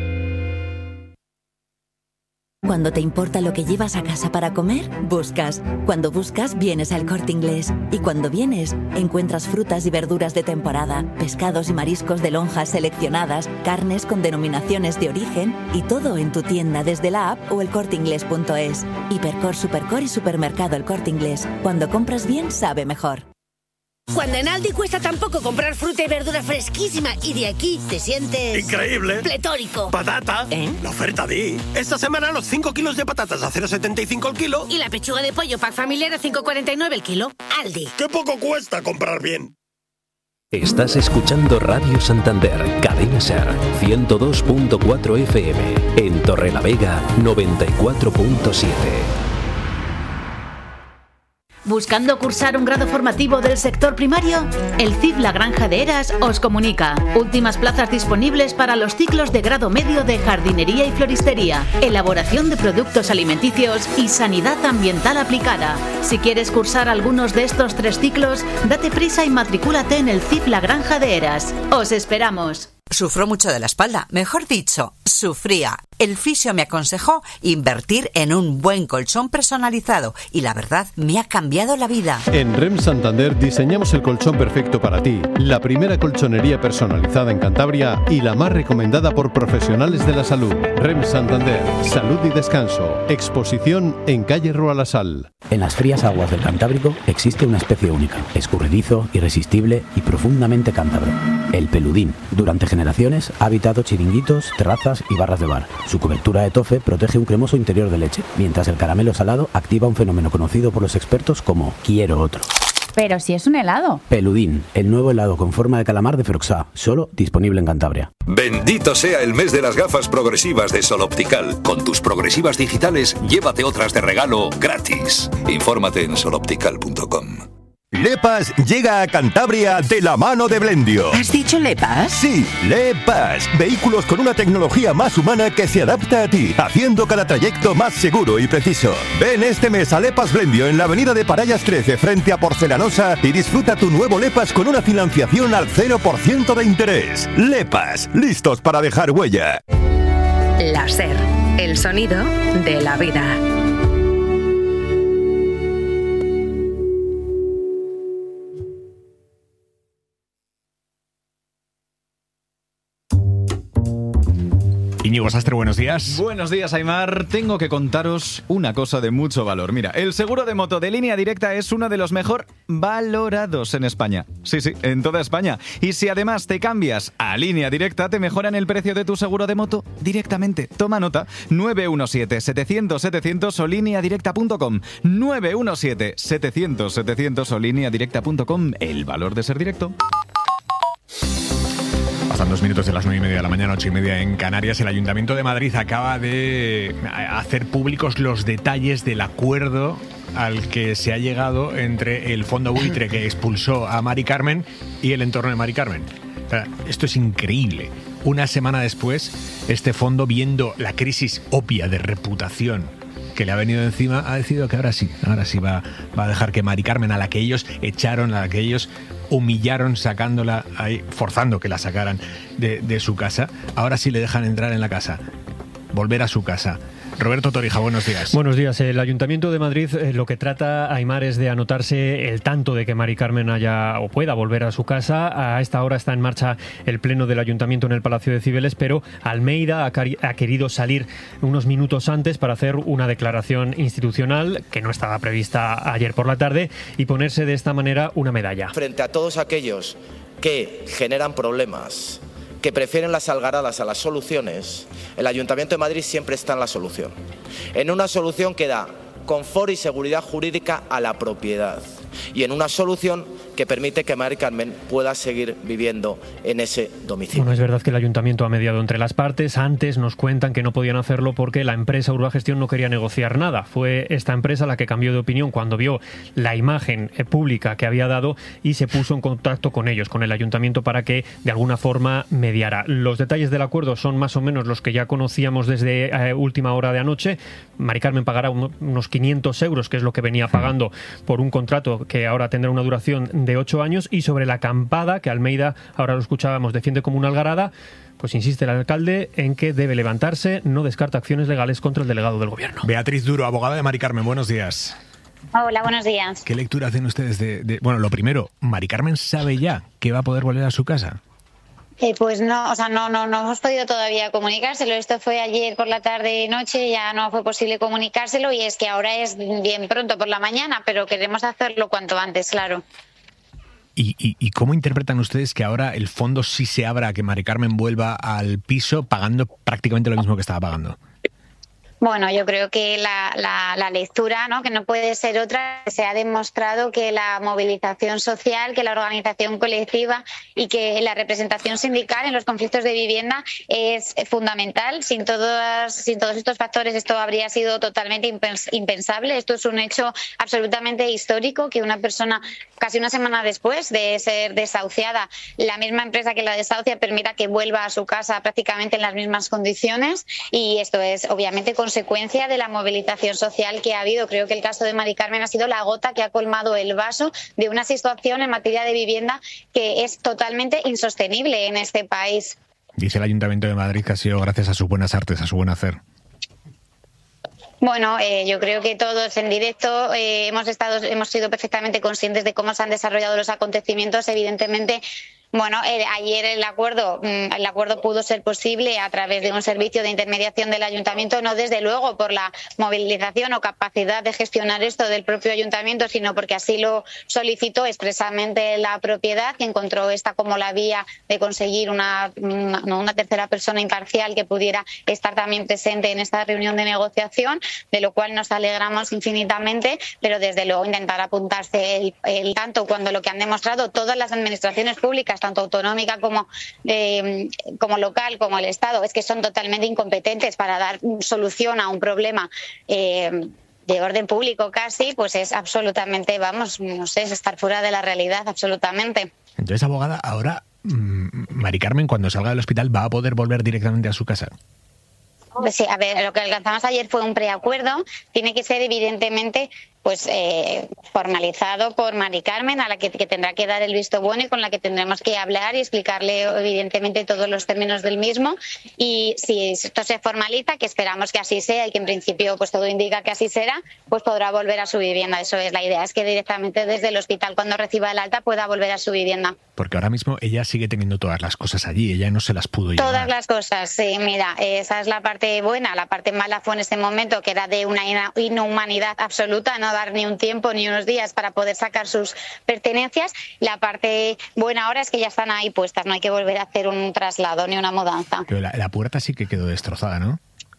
Cuando te importa lo que llevas a casa para comer, buscas. Cuando buscas, vienes al Corte Inglés. Y cuando vienes, encuentras frutas y verduras de temporada, pescados y mariscos de lonjas seleccionadas, carnes con denominaciones de origen y todo en tu tienda desde la app o el corte inglés punto es. Hipercor, Supercor y Supermercado El Corte Inglés. Cuando compras bien, sabe mejor. Cuando en Aldi cuesta tan poco comprar fruta y verdura fresquísima y de aquí te sientes... ¡increíble! ¡Pletórico! ¡Patata! ¿Eh? La oferta D I. Esta semana los cinco kilos de patatas a cero coma setenta y cinco el kilo. Y la pechuga de pollo pack familiar a cinco coma cuarenta y nueve el kilo. Aldi. ¡Qué poco cuesta comprar bien! Estás escuchando Radio Santander, Cadena Ser, ciento dos punto cuatro F M. En Torrelavega, noventa y cuatro punto siete. ¿Buscando cursar un grado formativo del sector primario? El C I F La Granja de Heras os comunica. Últimas plazas disponibles para los ciclos de grado medio de jardinería y floristería, elaboración de productos alimenticios y sanidad ambiental aplicada. Si quieres cursar algunos de estos tres ciclos, date prisa y matricúlate en el C I F La Granja de Heras. ¡Os esperamos! Sufro mucho de la espalda, mejor dicho, sufría. El fisio me aconsejó invertir en un buen colchón personalizado y la verdad me ha cambiado la vida. En REM Santander diseñamos el colchón perfecto para ti, la primera colchonería personalizada en Cantabria y la más recomendada por profesionales de la salud. REM Santander, salud y descanso. Exposición en calle Rua La Sal. En las frías aguas del Cantábrico existe una especie única, escurridizo, irresistible y profundamente cántabro, el peludín. Durante generaciones ha habitado chiringuitos, terrazas y barras de bar. Su cobertura de tofe protege un cremoso interior de leche, mientras el caramelo salado activa un fenómeno conocido por los expertos como quiero otro. Pero si es un helado. Peludín, el nuevo helado con forma de calamar de Froxá, solo disponible en Cantabria. Bendito sea el mes de las gafas progresivas de Sol Optical. Con tus progresivas digitales, llévate otras de regalo gratis. Infórmate en sol optical punto com. Lepas llega a Cantabria de la mano de Blendio. ¿Has dicho Lepas? Sí, Lepas. Vehículos con una tecnología más humana que se adapta a ti, haciendo cada trayecto más seguro y preciso. Ven este mes a Lepas Blendio en la avenida de Parallas trece frente a Porcelanosa y disfruta tu nuevo Lepas con una financiación al cero por ciento de interés. Lepas, listos para dejar huella. La SER, el sonido de la vida. Íñigo Sastre, buenos días. Buenos días, Aimar. Tengo que contaros una cosa de mucho valor. Mira, el seguro de moto de Línea Directa es uno de los mejor valorados en España. Sí, sí, en toda España. Y si además te cambias a Línea Directa, te mejoran el precio de tu seguro de moto directamente. Toma nota, nueve uno siete, setecientos, setecientos o línea directa punto com. nueve uno siete, setecientos, setecientos o línea directa punto com. El valor de ser directo. Pasan dos minutos de las nueve y media de la mañana, ocho y media en Canarias. El Ayuntamiento de Madrid acaba de hacer públicos los detalles del acuerdo al que se ha llegado entre el fondo buitre que expulsó a Mari Carmen y el entorno de Mari Carmen. O sea, esto es increíble. Una semana después, este fondo, viendo la crisis obvia de reputación que le ha venido encima, ha decidido que ahora sí, ahora sí va, va a dejar que Mari Carmen, a la que ellos echaron, a la que ellos humillaron sacándola ahí, forzando que la sacaran de, de su casa, ahora sí le dejan entrar en la casa, volver a su casa. Roberto Torija, buenos días. Buenos días. El Ayuntamiento de Madrid eh, lo que trata, Aimar, es de anotarse el tanto de que Mari Carmen haya o pueda volver a su casa. A esta hora está en marcha el pleno del Ayuntamiento en el Palacio de Cibeles, pero Almeida ha, cari- ha querido salir unos minutos antes para hacer una declaración institucional que no estaba prevista ayer por la tarde y ponerse de esta manera una medalla. Frente a todos aquellos que generan problemas, que prefieren las algaradas a las soluciones, el Ayuntamiento de Madrid siempre está en la solución. En una solución que da confort y seguridad jurídica a la propiedad y en una solución que permite que Mari Carmen pueda seguir viviendo en ese domicilio. Bueno, es verdad que el Ayuntamiento ha mediado entre las partes. Antes nos cuentan que no podían hacerlo porque la empresa Urbagestión no quería negociar nada. Fue esta empresa la que cambió de opinión cuando vio la imagen pública que había dado y se puso en contacto con ellos, con el Ayuntamiento, para que de alguna forma mediara. Los detalles del acuerdo son más o menos los que ya conocíamos desde eh, última hora de anoche. Mari Carmen pagará unos quinientos euros, que es lo que venía pagando por un contrato que ahora tendrá una duración de ocho años, y sobre la acampada, que Almeida, ahora lo escuchábamos, defiende como una algarada, pues insiste el alcalde en que debe levantarse, no descarta acciones legales contra el delegado del gobierno. Beatriz Duro, abogada de Mari Carmen, buenos días. Hola, buenos días. ¿Qué lectura hacen ustedes de, de... Bueno, lo primero, ¿Mari Carmen sabe ya que va a poder volver a su casa? Eh, pues no, o sea, no, no, no hemos podido todavía comunicárselo. Esto fue ayer por la tarde y noche, ya no fue posible comunicárselo, y es que ahora es bien pronto por la mañana, pero queremos hacerlo cuanto antes, claro. ¿Y, y, y cómo interpretan ustedes que ahora el fondo sí se abra a que Mari Carmen vuelva al piso pagando prácticamente lo mismo que estaba pagando? Bueno, yo creo que la, la, la lectura, ¿no?, que no puede ser otra, se ha demostrado que la movilización social, que la organización colectiva y que la representación sindical en los conflictos de vivienda es fundamental. Sin, todas, sin todos estos factores esto habría sido totalmente impensable. Esto es un hecho absolutamente histórico, que una persona casi una semana después de ser desahuciada, la misma empresa que la desahucia permita que vuelva a su casa prácticamente en las mismas condiciones, y esto es obviamente con consecuencia de la movilización social que ha habido. Creo que el caso de Mari Carmen ha sido la gota que ha colmado el vaso de una situación en materia de vivienda que es totalmente insostenible en este país. Dice el Ayuntamiento de Madrid que ha sido gracias a sus buenas artes, a su buen hacer. Bueno, eh, yo creo que todos en directo eh, hemos estado, hemos sido perfectamente conscientes de cómo se han desarrollado los acontecimientos. Evidentemente, bueno, eh, ayer el acuerdo, el acuerdo pudo ser posible a través de un servicio de intermediación del ayuntamiento, no desde luego por la movilización o capacidad de gestionar esto del propio ayuntamiento, sino porque así lo solicitó expresamente la propiedad, que encontró esta como la vía de conseguir una, una, una tercera persona imparcial que pudiera estar también presente en esta reunión de negociación, de lo cual nos alegramos infinitamente, pero desde luego intentar apuntarse el, el tanto cuando lo que han demostrado todas las administraciones públicas, tanto autonómica como, eh, como local, como el Estado, es que son totalmente incompetentes para dar solución a un problema eh, de orden público casi, pues es absolutamente, vamos, no sé, es estar fuera de la realidad, absolutamente. Entonces, abogada, ahora mmm, Mari Carmen, cuando salga del hospital, ¿va a poder volver directamente a su casa? Sí, a ver, lo que alcanzamos ayer fue un preacuerdo, tiene que ser evidentemente pues eh, formalizado por Mari Carmen, a la que, que tendrá que dar el visto bueno y con la que tendremos que hablar y explicarle evidentemente todos los términos del mismo, y si esto se formaliza, que esperamos que así sea y que en principio pues todo indica que así será, pues podrá volver a su vivienda. Eso es la idea, es que directamente desde el hospital, cuando reciba el alta, pueda volver a su vivienda. Porque ahora mismo ella sigue teniendo todas las cosas allí, ella no se las pudo llevar. Todas las cosas, sí, mira, esa es la parte buena. La parte mala fue en ese momento que era de una inhumanidad absoluta, no dar ni un tiempo ni unos días para poder sacar sus pertenencias. La parte buena ahora es que ya están ahí puestas, no hay que volver a hacer un traslado ni una mudanza. Pero la, la puerta sí que quedó destrozada, ¿no?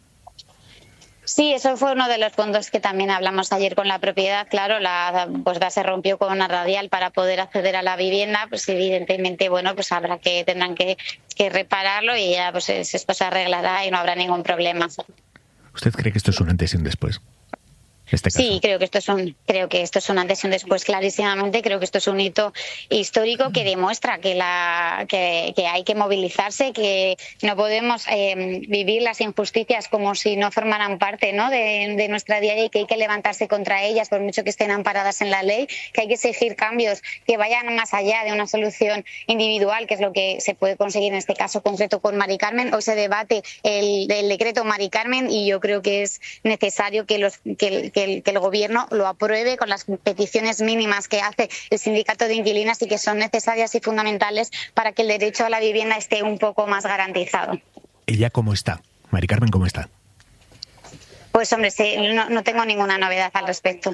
Sí, eso fue uno de los puntos que también hablamos ayer con la propiedad. Claro, la pues se rompió con una radial para poder acceder a la vivienda. Pues evidentemente, bueno, pues habrá que tendrán que, que repararlo y ya pues esto se arreglará y no habrá ningún problema. ¿Usted cree que esto es un antes y un después? Este caso. Sí, creo que esto es un creo que esto es un antes y un después clarísimamente. Creo que esto es un hito histórico que demuestra que la que, que hay que movilizarse, que no podemos eh, vivir las injusticias como si no formaran parte, ¿no?, de, de nuestra diaria, y que hay que levantarse contra ellas por mucho que estén amparadas en la ley, que hay que exigir cambios que vayan más allá de una solución individual, que es lo que se puede conseguir en este caso concreto con Mari Carmen. Hoy se debate el, el decreto Mari Carmen y yo creo que es necesario que los que Que el, que el Gobierno lo apruebe con las peticiones mínimas que hace el sindicato de inquilinas y que son necesarias y fundamentales para que el derecho a la vivienda esté un poco más garantizado. ¿Ella cómo está? Mari Carmen, ¿cómo está? Pues hombre, sí, no, no tengo ninguna novedad al respecto.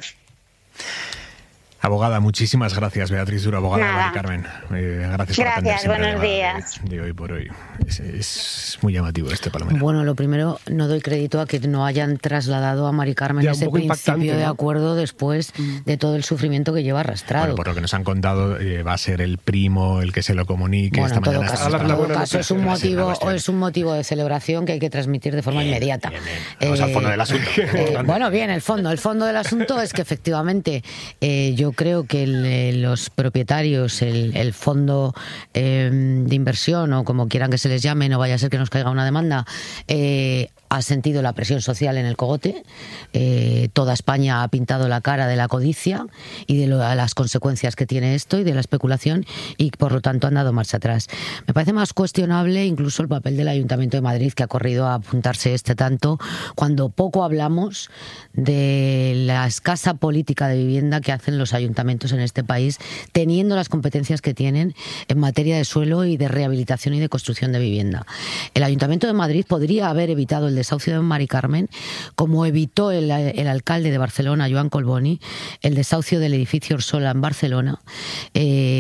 Abogada, muchísimas gracias, Beatriz Duro, abogada de Mari Carmen. Eh, gracias por Gracias, buenos días. De, de hoy por hoy. Es, es muy llamativo este Palomera. Bueno, lo primero, no doy crédito a que no hayan trasladado a Mari Carmen ya, ese principio de acuerdo después de todo el sufrimiento que lleva arrastrado. Bueno, por lo que nos han contado, eh, va a ser el primo el que se lo comunique. Bueno, esta en todo mañana caso, en todo caso es, un motivo, es un motivo de celebración que hay que transmitir de forma bien, inmediata. Bien, bien. Vamos eh, al fondo del asunto. Eh, bueno, bien, el fondo. El fondo del asunto es que efectivamente eh, yo creo que el los propietarios, el, el fondo eh, de inversión o como quieran que se les llame, no vaya a ser que nos caiga una demanda, eh, ha sentido la presión social en el cogote. Eh, toda España ha pintado la cara de la codicia y de lo, las consecuencias que tiene esto y de la especulación, y por lo tanto han dado marcha atrás. Me parece más cuestionable incluso el papel del Ayuntamiento de Madrid, que ha corrido a apuntarse este tanto, cuando poco hablamos de la escasa política de vivienda que hacen los ayuntamientos en este país, teniendo las competencias que tienen en materia de suelo y de rehabilitación y de construcción de vivienda. El Ayuntamiento de Madrid podría haber evitado el desahucio de Mari Carmen, como evitó el, el alcalde de Barcelona, Joan Collboni, el desahucio del edificio Orsola en Barcelona, eh,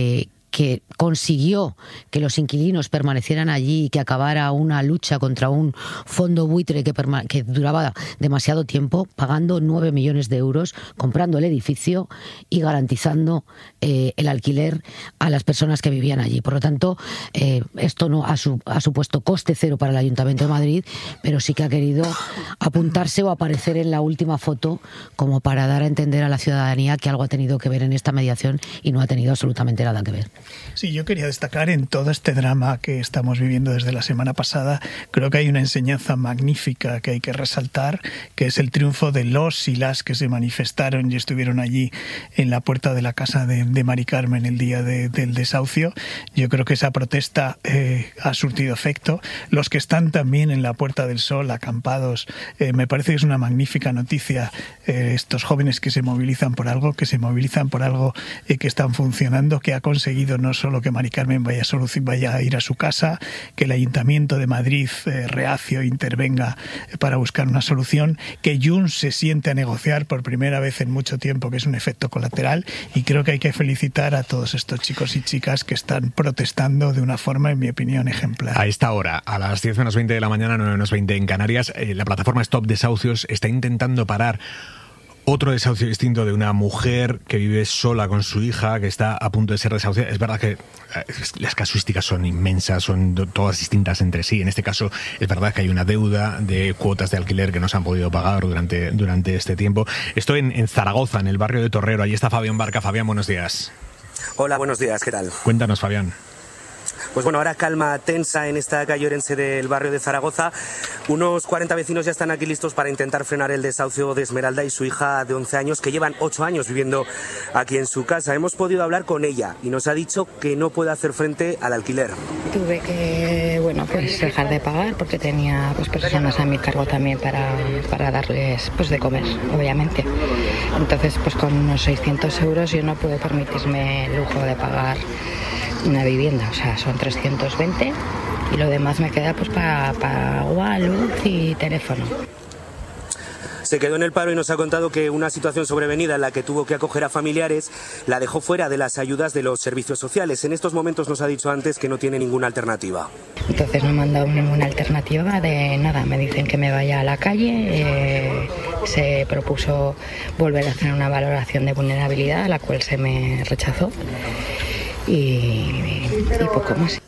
que consiguió que los inquilinos permanecieran allí y que acabara una lucha contra un fondo buitre que, perma- que duraba demasiado tiempo, pagando nueve millones de euros, comprando el edificio y garantizando eh, el alquiler a las personas que vivían allí. Por lo tanto, eh, esto no ha, su- ha supuesto coste cero para el Ayuntamiento de Madrid, pero sí que ha querido apuntarse o aparecer en la última foto como para dar a entender a la ciudadanía que algo ha tenido que ver en esta mediación y no ha tenido absolutamente nada que ver. Sí, yo quería destacar en todo este drama que estamos viviendo desde la semana pasada, creo que hay una enseñanza magnífica que hay que resaltar, que es el triunfo de los y las que se manifestaron y estuvieron allí en la puerta de la casa de, de Mari Carmen el día de, del desahucio. Yo creo que esa protesta eh, ha surtido efecto. Los que están también en la Puerta del Sol, acampados, eh, me parece que es una magnífica noticia. Eh, estos jóvenes que se movilizan por algo, que se movilizan por algo eh, que están funcionando, que ha conseguido no solo que Mari Carmen vaya a, soluc- vaya a ir a su casa, que el Ayuntamiento de Madrid eh, reacio intervenga para buscar una solución, que Junts se siente a negociar por primera vez en mucho tiempo, que es un efecto colateral, y creo que hay que felicitar a todos estos chicos y chicas que están protestando de una forma, en mi opinión, ejemplar. A esta hora, a las diez menos veinte de la mañana, nueve menos veinte en Canarias, eh, la plataforma Stop Desahucios está intentando parar otro desahucio distinto de una mujer que vive sola con su hija, que está a punto de ser desahuciada. Es verdad que las casuísticas son inmensas, son todas distintas entre sí. En este caso, es verdad que hay una deuda de cuotas de alquiler que no se han podido pagar durante, durante este tiempo. Estoy en, en Zaragoza, en el barrio de Torrero. Ahí está Fabián Barca. Fabián, buenos días. Hola, buenos días. ¿Qué tal? Cuéntanos, Fabián. Pues bueno, ahora calma tensa en esta calle Orense del barrio de Zaragoza. Unos cuarenta vecinos ya están aquí listos para intentar frenar el desahucio de Esmeralda y su hija de once años, que llevan ocho años viviendo aquí en su casa. Hemos podido hablar con ella y nos ha dicho que no puede hacer frente al alquiler. Tuve que, bueno, pues dejar de pagar porque tenía pues personas a mi cargo también para, para darles pues de comer, obviamente. Entonces, pues con unos seiscientos euros yo no puedo permitirme el lujo de pagar una vivienda, o sea, son trescientos veinte y lo demás me queda pues para, para agua, luz y teléfono. Se quedó en el paro y nos ha contado que una situación sobrevenida en la que tuvo que acoger a familiares la dejó fuera de las ayudas de los servicios sociales. En estos momentos nos ha dicho antes que no tiene ninguna alternativa. Entonces no me han dado ninguna alternativa de nada, me dicen que me vaya a la calle, eh, se propuso volver a hacer una valoración de vulnerabilidad, a la cual se me rechazó. Y, y poco más.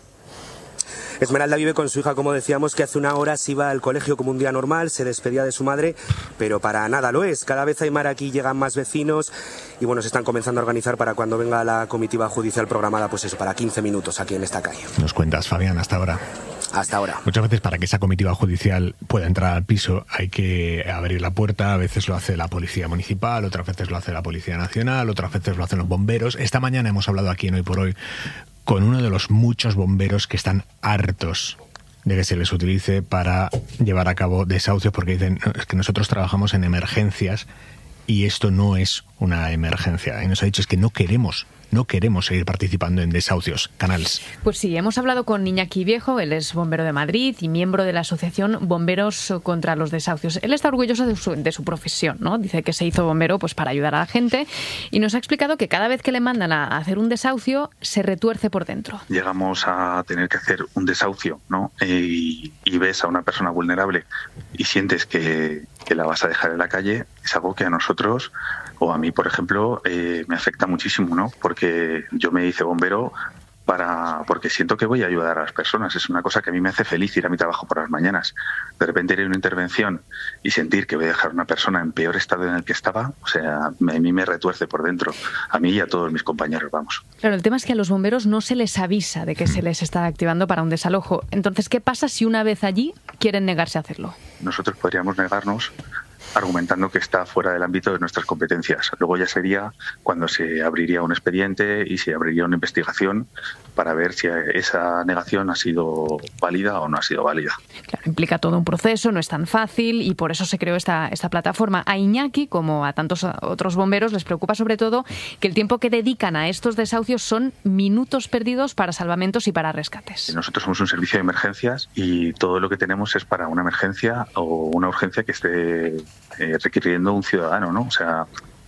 Esmeralda vive con su hija, como decíamos, que hace una hora se iba al colegio como un día normal, se despedía de su madre, pero para nada lo es. Cada vez hay más aquí, llegan más vecinos y bueno, se están comenzando a organizar para cuando venga la comitiva judicial programada, pues eso, para quince minutos aquí en esta calle. Nos cuentas, Fabián, hasta ahora. Hasta ahora. Muchas veces para que esa comitiva judicial pueda entrar al piso hay que abrir la puerta. A veces lo hace la Policía Municipal, otras veces lo hace la Policía Nacional, otras veces lo hacen los bomberos. Esta mañana hemos hablado aquí en Hoy por Hoy con uno de los muchos bomberos que están hartos de que se les utilice para llevar a cabo desahucios, porque dicen, no, es que nosotros trabajamos en emergencias y esto no es una emergencia. Y nos ha dicho es que no queremos No queremos seguir participando en desahucios. Canals. Pues sí, hemos hablado con Iñaki Viejo, él es bombero de Madrid y miembro de la asociación Bomberos contra los Desahucios. Él está orgulloso de su, de su profesión, ¿no? Dice que se hizo bombero pues para ayudar a la gente y nos ha explicado que cada vez que le mandan a hacer un desahucio se retuerce por dentro. Llegamos a tener que hacer un desahucio, ¿no? Y, y ves a una persona vulnerable y sientes que, que la vas a dejar en la calle, es algo que a nosotros, o a mí, por ejemplo, eh, me afecta muchísimo, ¿no? Porque yo me hice bombero para porque siento que voy a ayudar a las personas. Es una cosa que a mí me hace feliz ir a mi trabajo por las mañanas. De repente ir a una intervención y sentir que voy a dejar a una persona en peor estado en el que estaba, o sea, a mí me retuerce por dentro. A mí y a todos mis compañeros, vamos. Claro, el tema es que a los bomberos no se les avisa de que se les está activando para un desalojo. Entonces, ¿qué pasa si una vez allí quieren negarse a hacerlo? Nosotros podríamos negarnos argumentando que está fuera del ámbito de nuestras competencias. Luego ya sería cuando se abriría un expediente y se abriría una investigación para ver si esa negación ha sido válida o no ha sido válida. Claro, implica todo un proceso, no es tan fácil y por eso se creó esta, esta plataforma. A Iñaki, como a tantos otros bomberos, les preocupa sobre todo que el tiempo que dedican a estos desahucios son minutos perdidos para salvamentos y para rescates. Nosotros somos un servicio de emergencias y todo lo que tenemos es para una emergencia o una urgencia que esté Eh, requiriendo un ciudadano, ¿no? O sea,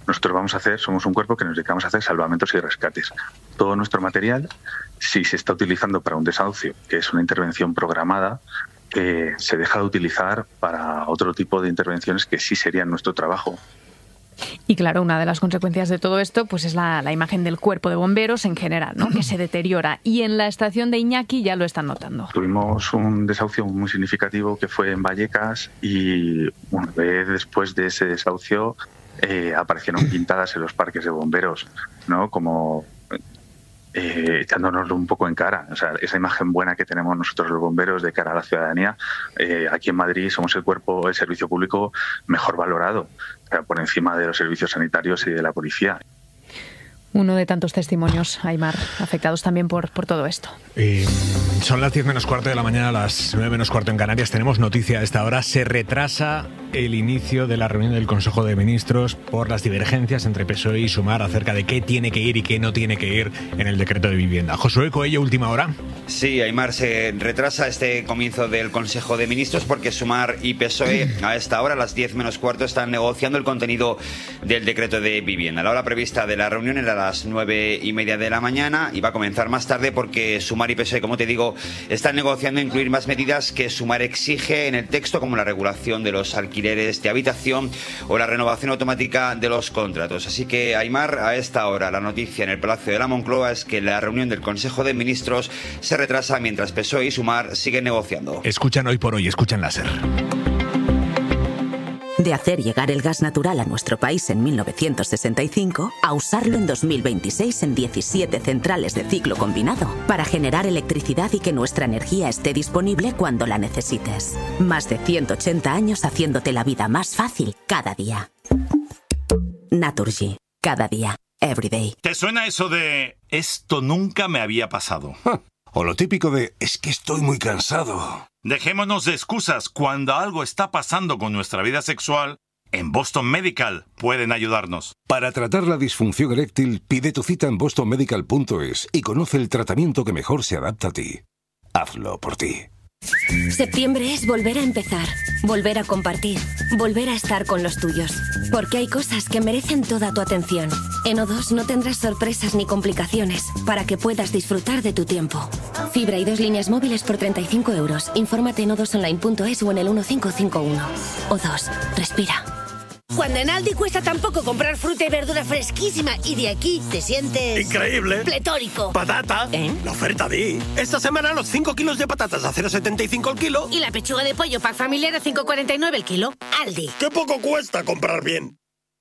nosotros vamos a hacer, somos un cuerpo que nos dedicamos a hacer salvamentos y rescates. Todo nuestro material, si se está utilizando para un desahucio, que es una intervención programada, eh, se deja de utilizar para otro tipo de intervenciones que sí serían nuestro trabajo. Y claro, una de las consecuencias de todo esto pues es la, la imagen del cuerpo de bomberos en general, ¿no? Que se deteriora. Y en la estación de Iñaki ya lo están notando. Tuvimos un desahucio muy significativo que fue en Vallecas y una vez después de ese desahucio eh, aparecieron pintadas en los parques de bomberos, ¿no? Como eh, echándonos un poco en cara. O sea, esa imagen buena que tenemos nosotros los bomberos de cara a la ciudadanía. Eh, aquí en Madrid somos el cuerpo, el servicio público mejor valorado, por encima de los servicios sanitarios y de la policía. Uno de tantos testimonios, Aimar, afectados también por, por todo esto. Eh, son las diez menos cuarto de la mañana, las nueve menos cuarto en Canarias. Tenemos noticia a esta hora. Se retrasa el inicio de la reunión del Consejo de Ministros por las divergencias entre P S O E y Sumar acerca de qué tiene que ir y qué no tiene que ir en el decreto de vivienda. Josué Coello, última hora. Sí, Aimar, se retrasa este comienzo del Consejo de Ministros porque Sumar y P S O E a esta hora, a las diez menos cuarto, están negociando el contenido del decreto de vivienda. La hora prevista de la reunión era la las nueve y media de la mañana y va a comenzar más tarde porque Sumar y P S O E, como te digo, están negociando incluir más medidas que Sumar exige en el texto, como la regulación de los alquileres de habitación o la renovación automática de los contratos. Así que, Aimar, a esta hora la noticia en el Palacio de la Moncloa es que la reunión del Consejo de Ministros se retrasa mientras P S O E y Sumar siguen negociando. Escuchan Hoy por Hoy, escuchan la SER. De hacer llegar el gas natural a nuestro país en mil novecientos sesenta y cinco a usarlo en dos mil veintiséis en diecisiete centrales de ciclo combinado para generar electricidad y que nuestra energía esté disponible cuando la necesites. Más de ciento ochenta años haciéndote la vida más fácil cada día. Naturgy. Cada día. Every day. ¿Te suena eso de esto nunca me había pasado? O lo típico de es que estoy muy cansado. Dejémonos de excusas. Cuando algo está pasando con nuestra vida sexual, en Boston Medical pueden ayudarnos. Para tratar la disfunción eréctil, pide tu cita en boston medical punto es y conoce el tratamiento que mejor se adapta a ti. Hazlo por ti. Septiembre es volver a empezar, volver a compartir, volver a estar con los tuyos. Porque hay cosas que merecen toda tu atención. En O dos no tendrás sorpresas ni complicaciones para que puedas disfrutar de tu tiempo. Fibra y dos líneas móviles por treinta y cinco euros. Infórmate en o dos online punto es o en el uno cinco cinco uno. O dos, respira. Cuando en Aldi cuesta tan poco comprar fruta y verdura fresquísima y de aquí te sientes... ¡increíble! ¡Pletórico! ¡Patata! ¿Eh? La oferta de... Esta semana los cinco kilos de patatas a cero coma setenta y cinco el kilo. Y la pechuga de pollo pack familiar a cinco coma cuarenta y nueve el kilo. Aldi. ¡Qué poco cuesta comprar bien!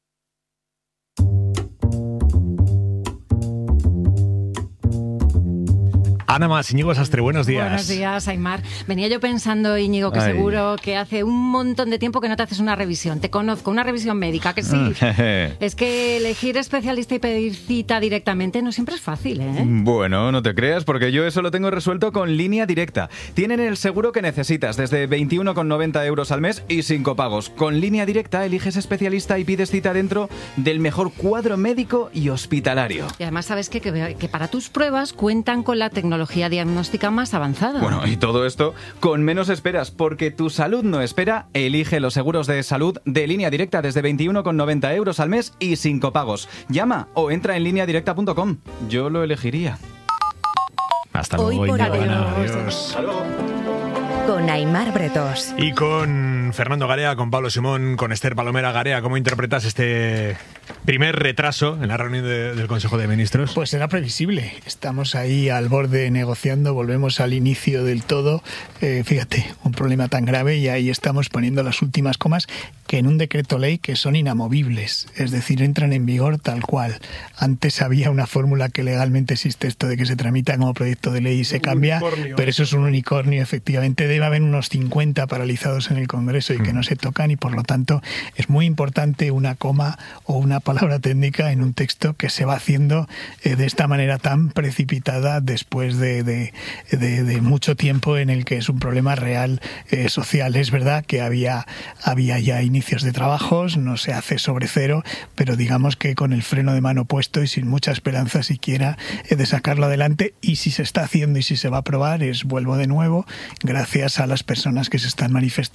Ana Mas, Íñigo Sastre, buenos días. Buenos días, Aimar. Venía yo pensando, Íñigo, que Ay. seguro que hace un montón de tiempo que no te haces una revisión. Te conozco, una revisión médica, que sí. Es que elegir especialista y pedir cita directamente no siempre es fácil, ¿eh? Bueno, no te creas, porque yo eso lo tengo resuelto con Línea Directa. Tienen el seguro que necesitas, desde veintiuno con noventa euros al mes y sin copagos. Con Línea Directa eliges especialista y pides cita dentro del mejor cuadro médico y hospitalario. Y además sabes que, que, que para tus pruebas cuentan con la tecnología diagnóstica más avanzada. Bueno, y todo esto con menos esperas, porque tu salud no espera. Elige los seguros de salud de Línea Directa desde veintiuno con noventa euros al mes y sin copagos. Llama o entra en línea directa punto com. Yo lo elegiría. Hasta luego. Hoy por adiós. adiós. Con Aimar Bretós. Y con Fernando Garea, con Pablo Simón, con Esther Palomera. Garea, ¿cómo interpretas este primer retraso en la reunión de, del Consejo de Ministros? Pues era previsible. Estamos ahí al borde negociando, volvemos al inicio del todo. Eh, fíjate, un problema tan grave y ahí estamos poniendo las últimas comas que en un decreto ley que son inamovibles, es decir, entran en vigor tal cual. Antes había una fórmula que legalmente existe, esto de que se tramita como proyecto de ley y se cambia, pero eso es un unicornio, efectivamente. Debe haber unos cincuenta paralizados en el Congreso y que no se tocan, y por lo tanto es muy importante una coma o una palabra técnica en un texto que se va haciendo eh, de esta manera tan precipitada después de, de, de, de mucho tiempo en el que es un problema real eh, social. Es verdad que había, había ya inicios de trabajos, no se hace sobre cero, pero digamos que con el freno de mano puesto y sin mucha esperanza siquiera eh, de sacarlo adelante, y si se está haciendo y si se va a aprobar es, vuelvo de nuevo, gracias a las personas que se están manifestando y que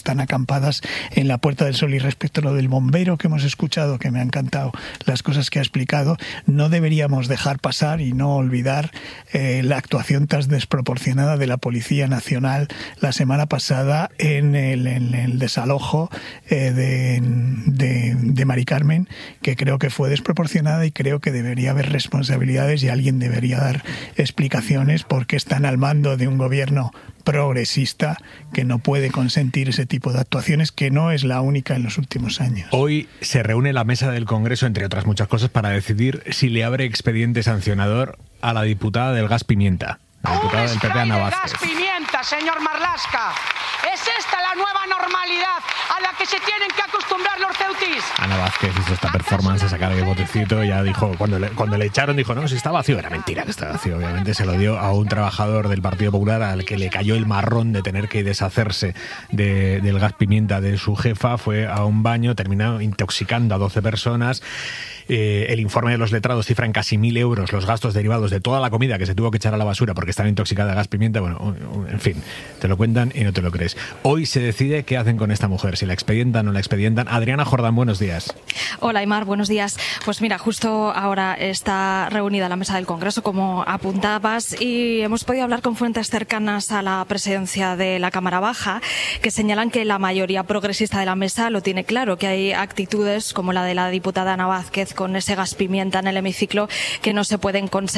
están acampadas en la Puerta del Sol. Y respecto a lo del bombero que hemos escuchado, que me ha encantado las cosas que ha explicado, no deberíamos dejar pasar y no olvidar eh, la actuación tan desproporcionada de la Policía Nacional la semana pasada en el, en el desalojo eh, de, de, de Mari Carmen, que creo que fue desproporcionada y creo que debería haber responsabilidades y alguien debería dar explicaciones porque están al mando de un gobierno progresista que no puede consentir ese tipo de actuaciones, que no es la única en los últimos años. Hoy se reúne la mesa del Congreso, entre otras muchas cosas, para decidir si le abre expediente sancionador a la diputada del gas Pimienta, la diputada del P P, Ana Vázquez. gas Pimienta, señor Marlaska. ¿Es esta la nueva normalidad a la que se tienen que acostumbrar los ceutis? Ana Vázquez hizo esta performance de sacar el botecito, ya dijo, cuando le, cuando le echaron, dijo, no, si está vacío. Era mentira que estaba vacío, obviamente. Se lo dio a un trabajador del Partido Popular al que le cayó el marrón de tener que deshacerse de, del gas Pimienta de su jefa. Fue a un baño, terminó intoxicando a doce personas. Eh, el informe de los letrados cifra en casi mil euros los gastos derivados de toda la comida que se tuvo que echar a la basura porque estaba intoxicada de gas pimienta. Bueno, en fin, te lo cuentan y no te lo crees. Hoy se decide qué hacen con esta mujer, si la expedientan o no la expedientan. Adriana Jordán, buenos días. Hola, Aimar, buenos días. Pues mira, justo ahora está reunida la mesa del Congreso, como apuntabas, y hemos podido hablar con fuentes cercanas a la presidencia de la Cámara Baja que señalan que la mayoría progresista de la mesa lo tiene claro, que hay actitudes como la de la diputada Ana Vázquez con ese gas pimienta en el hemiciclo que no se pueden consentir.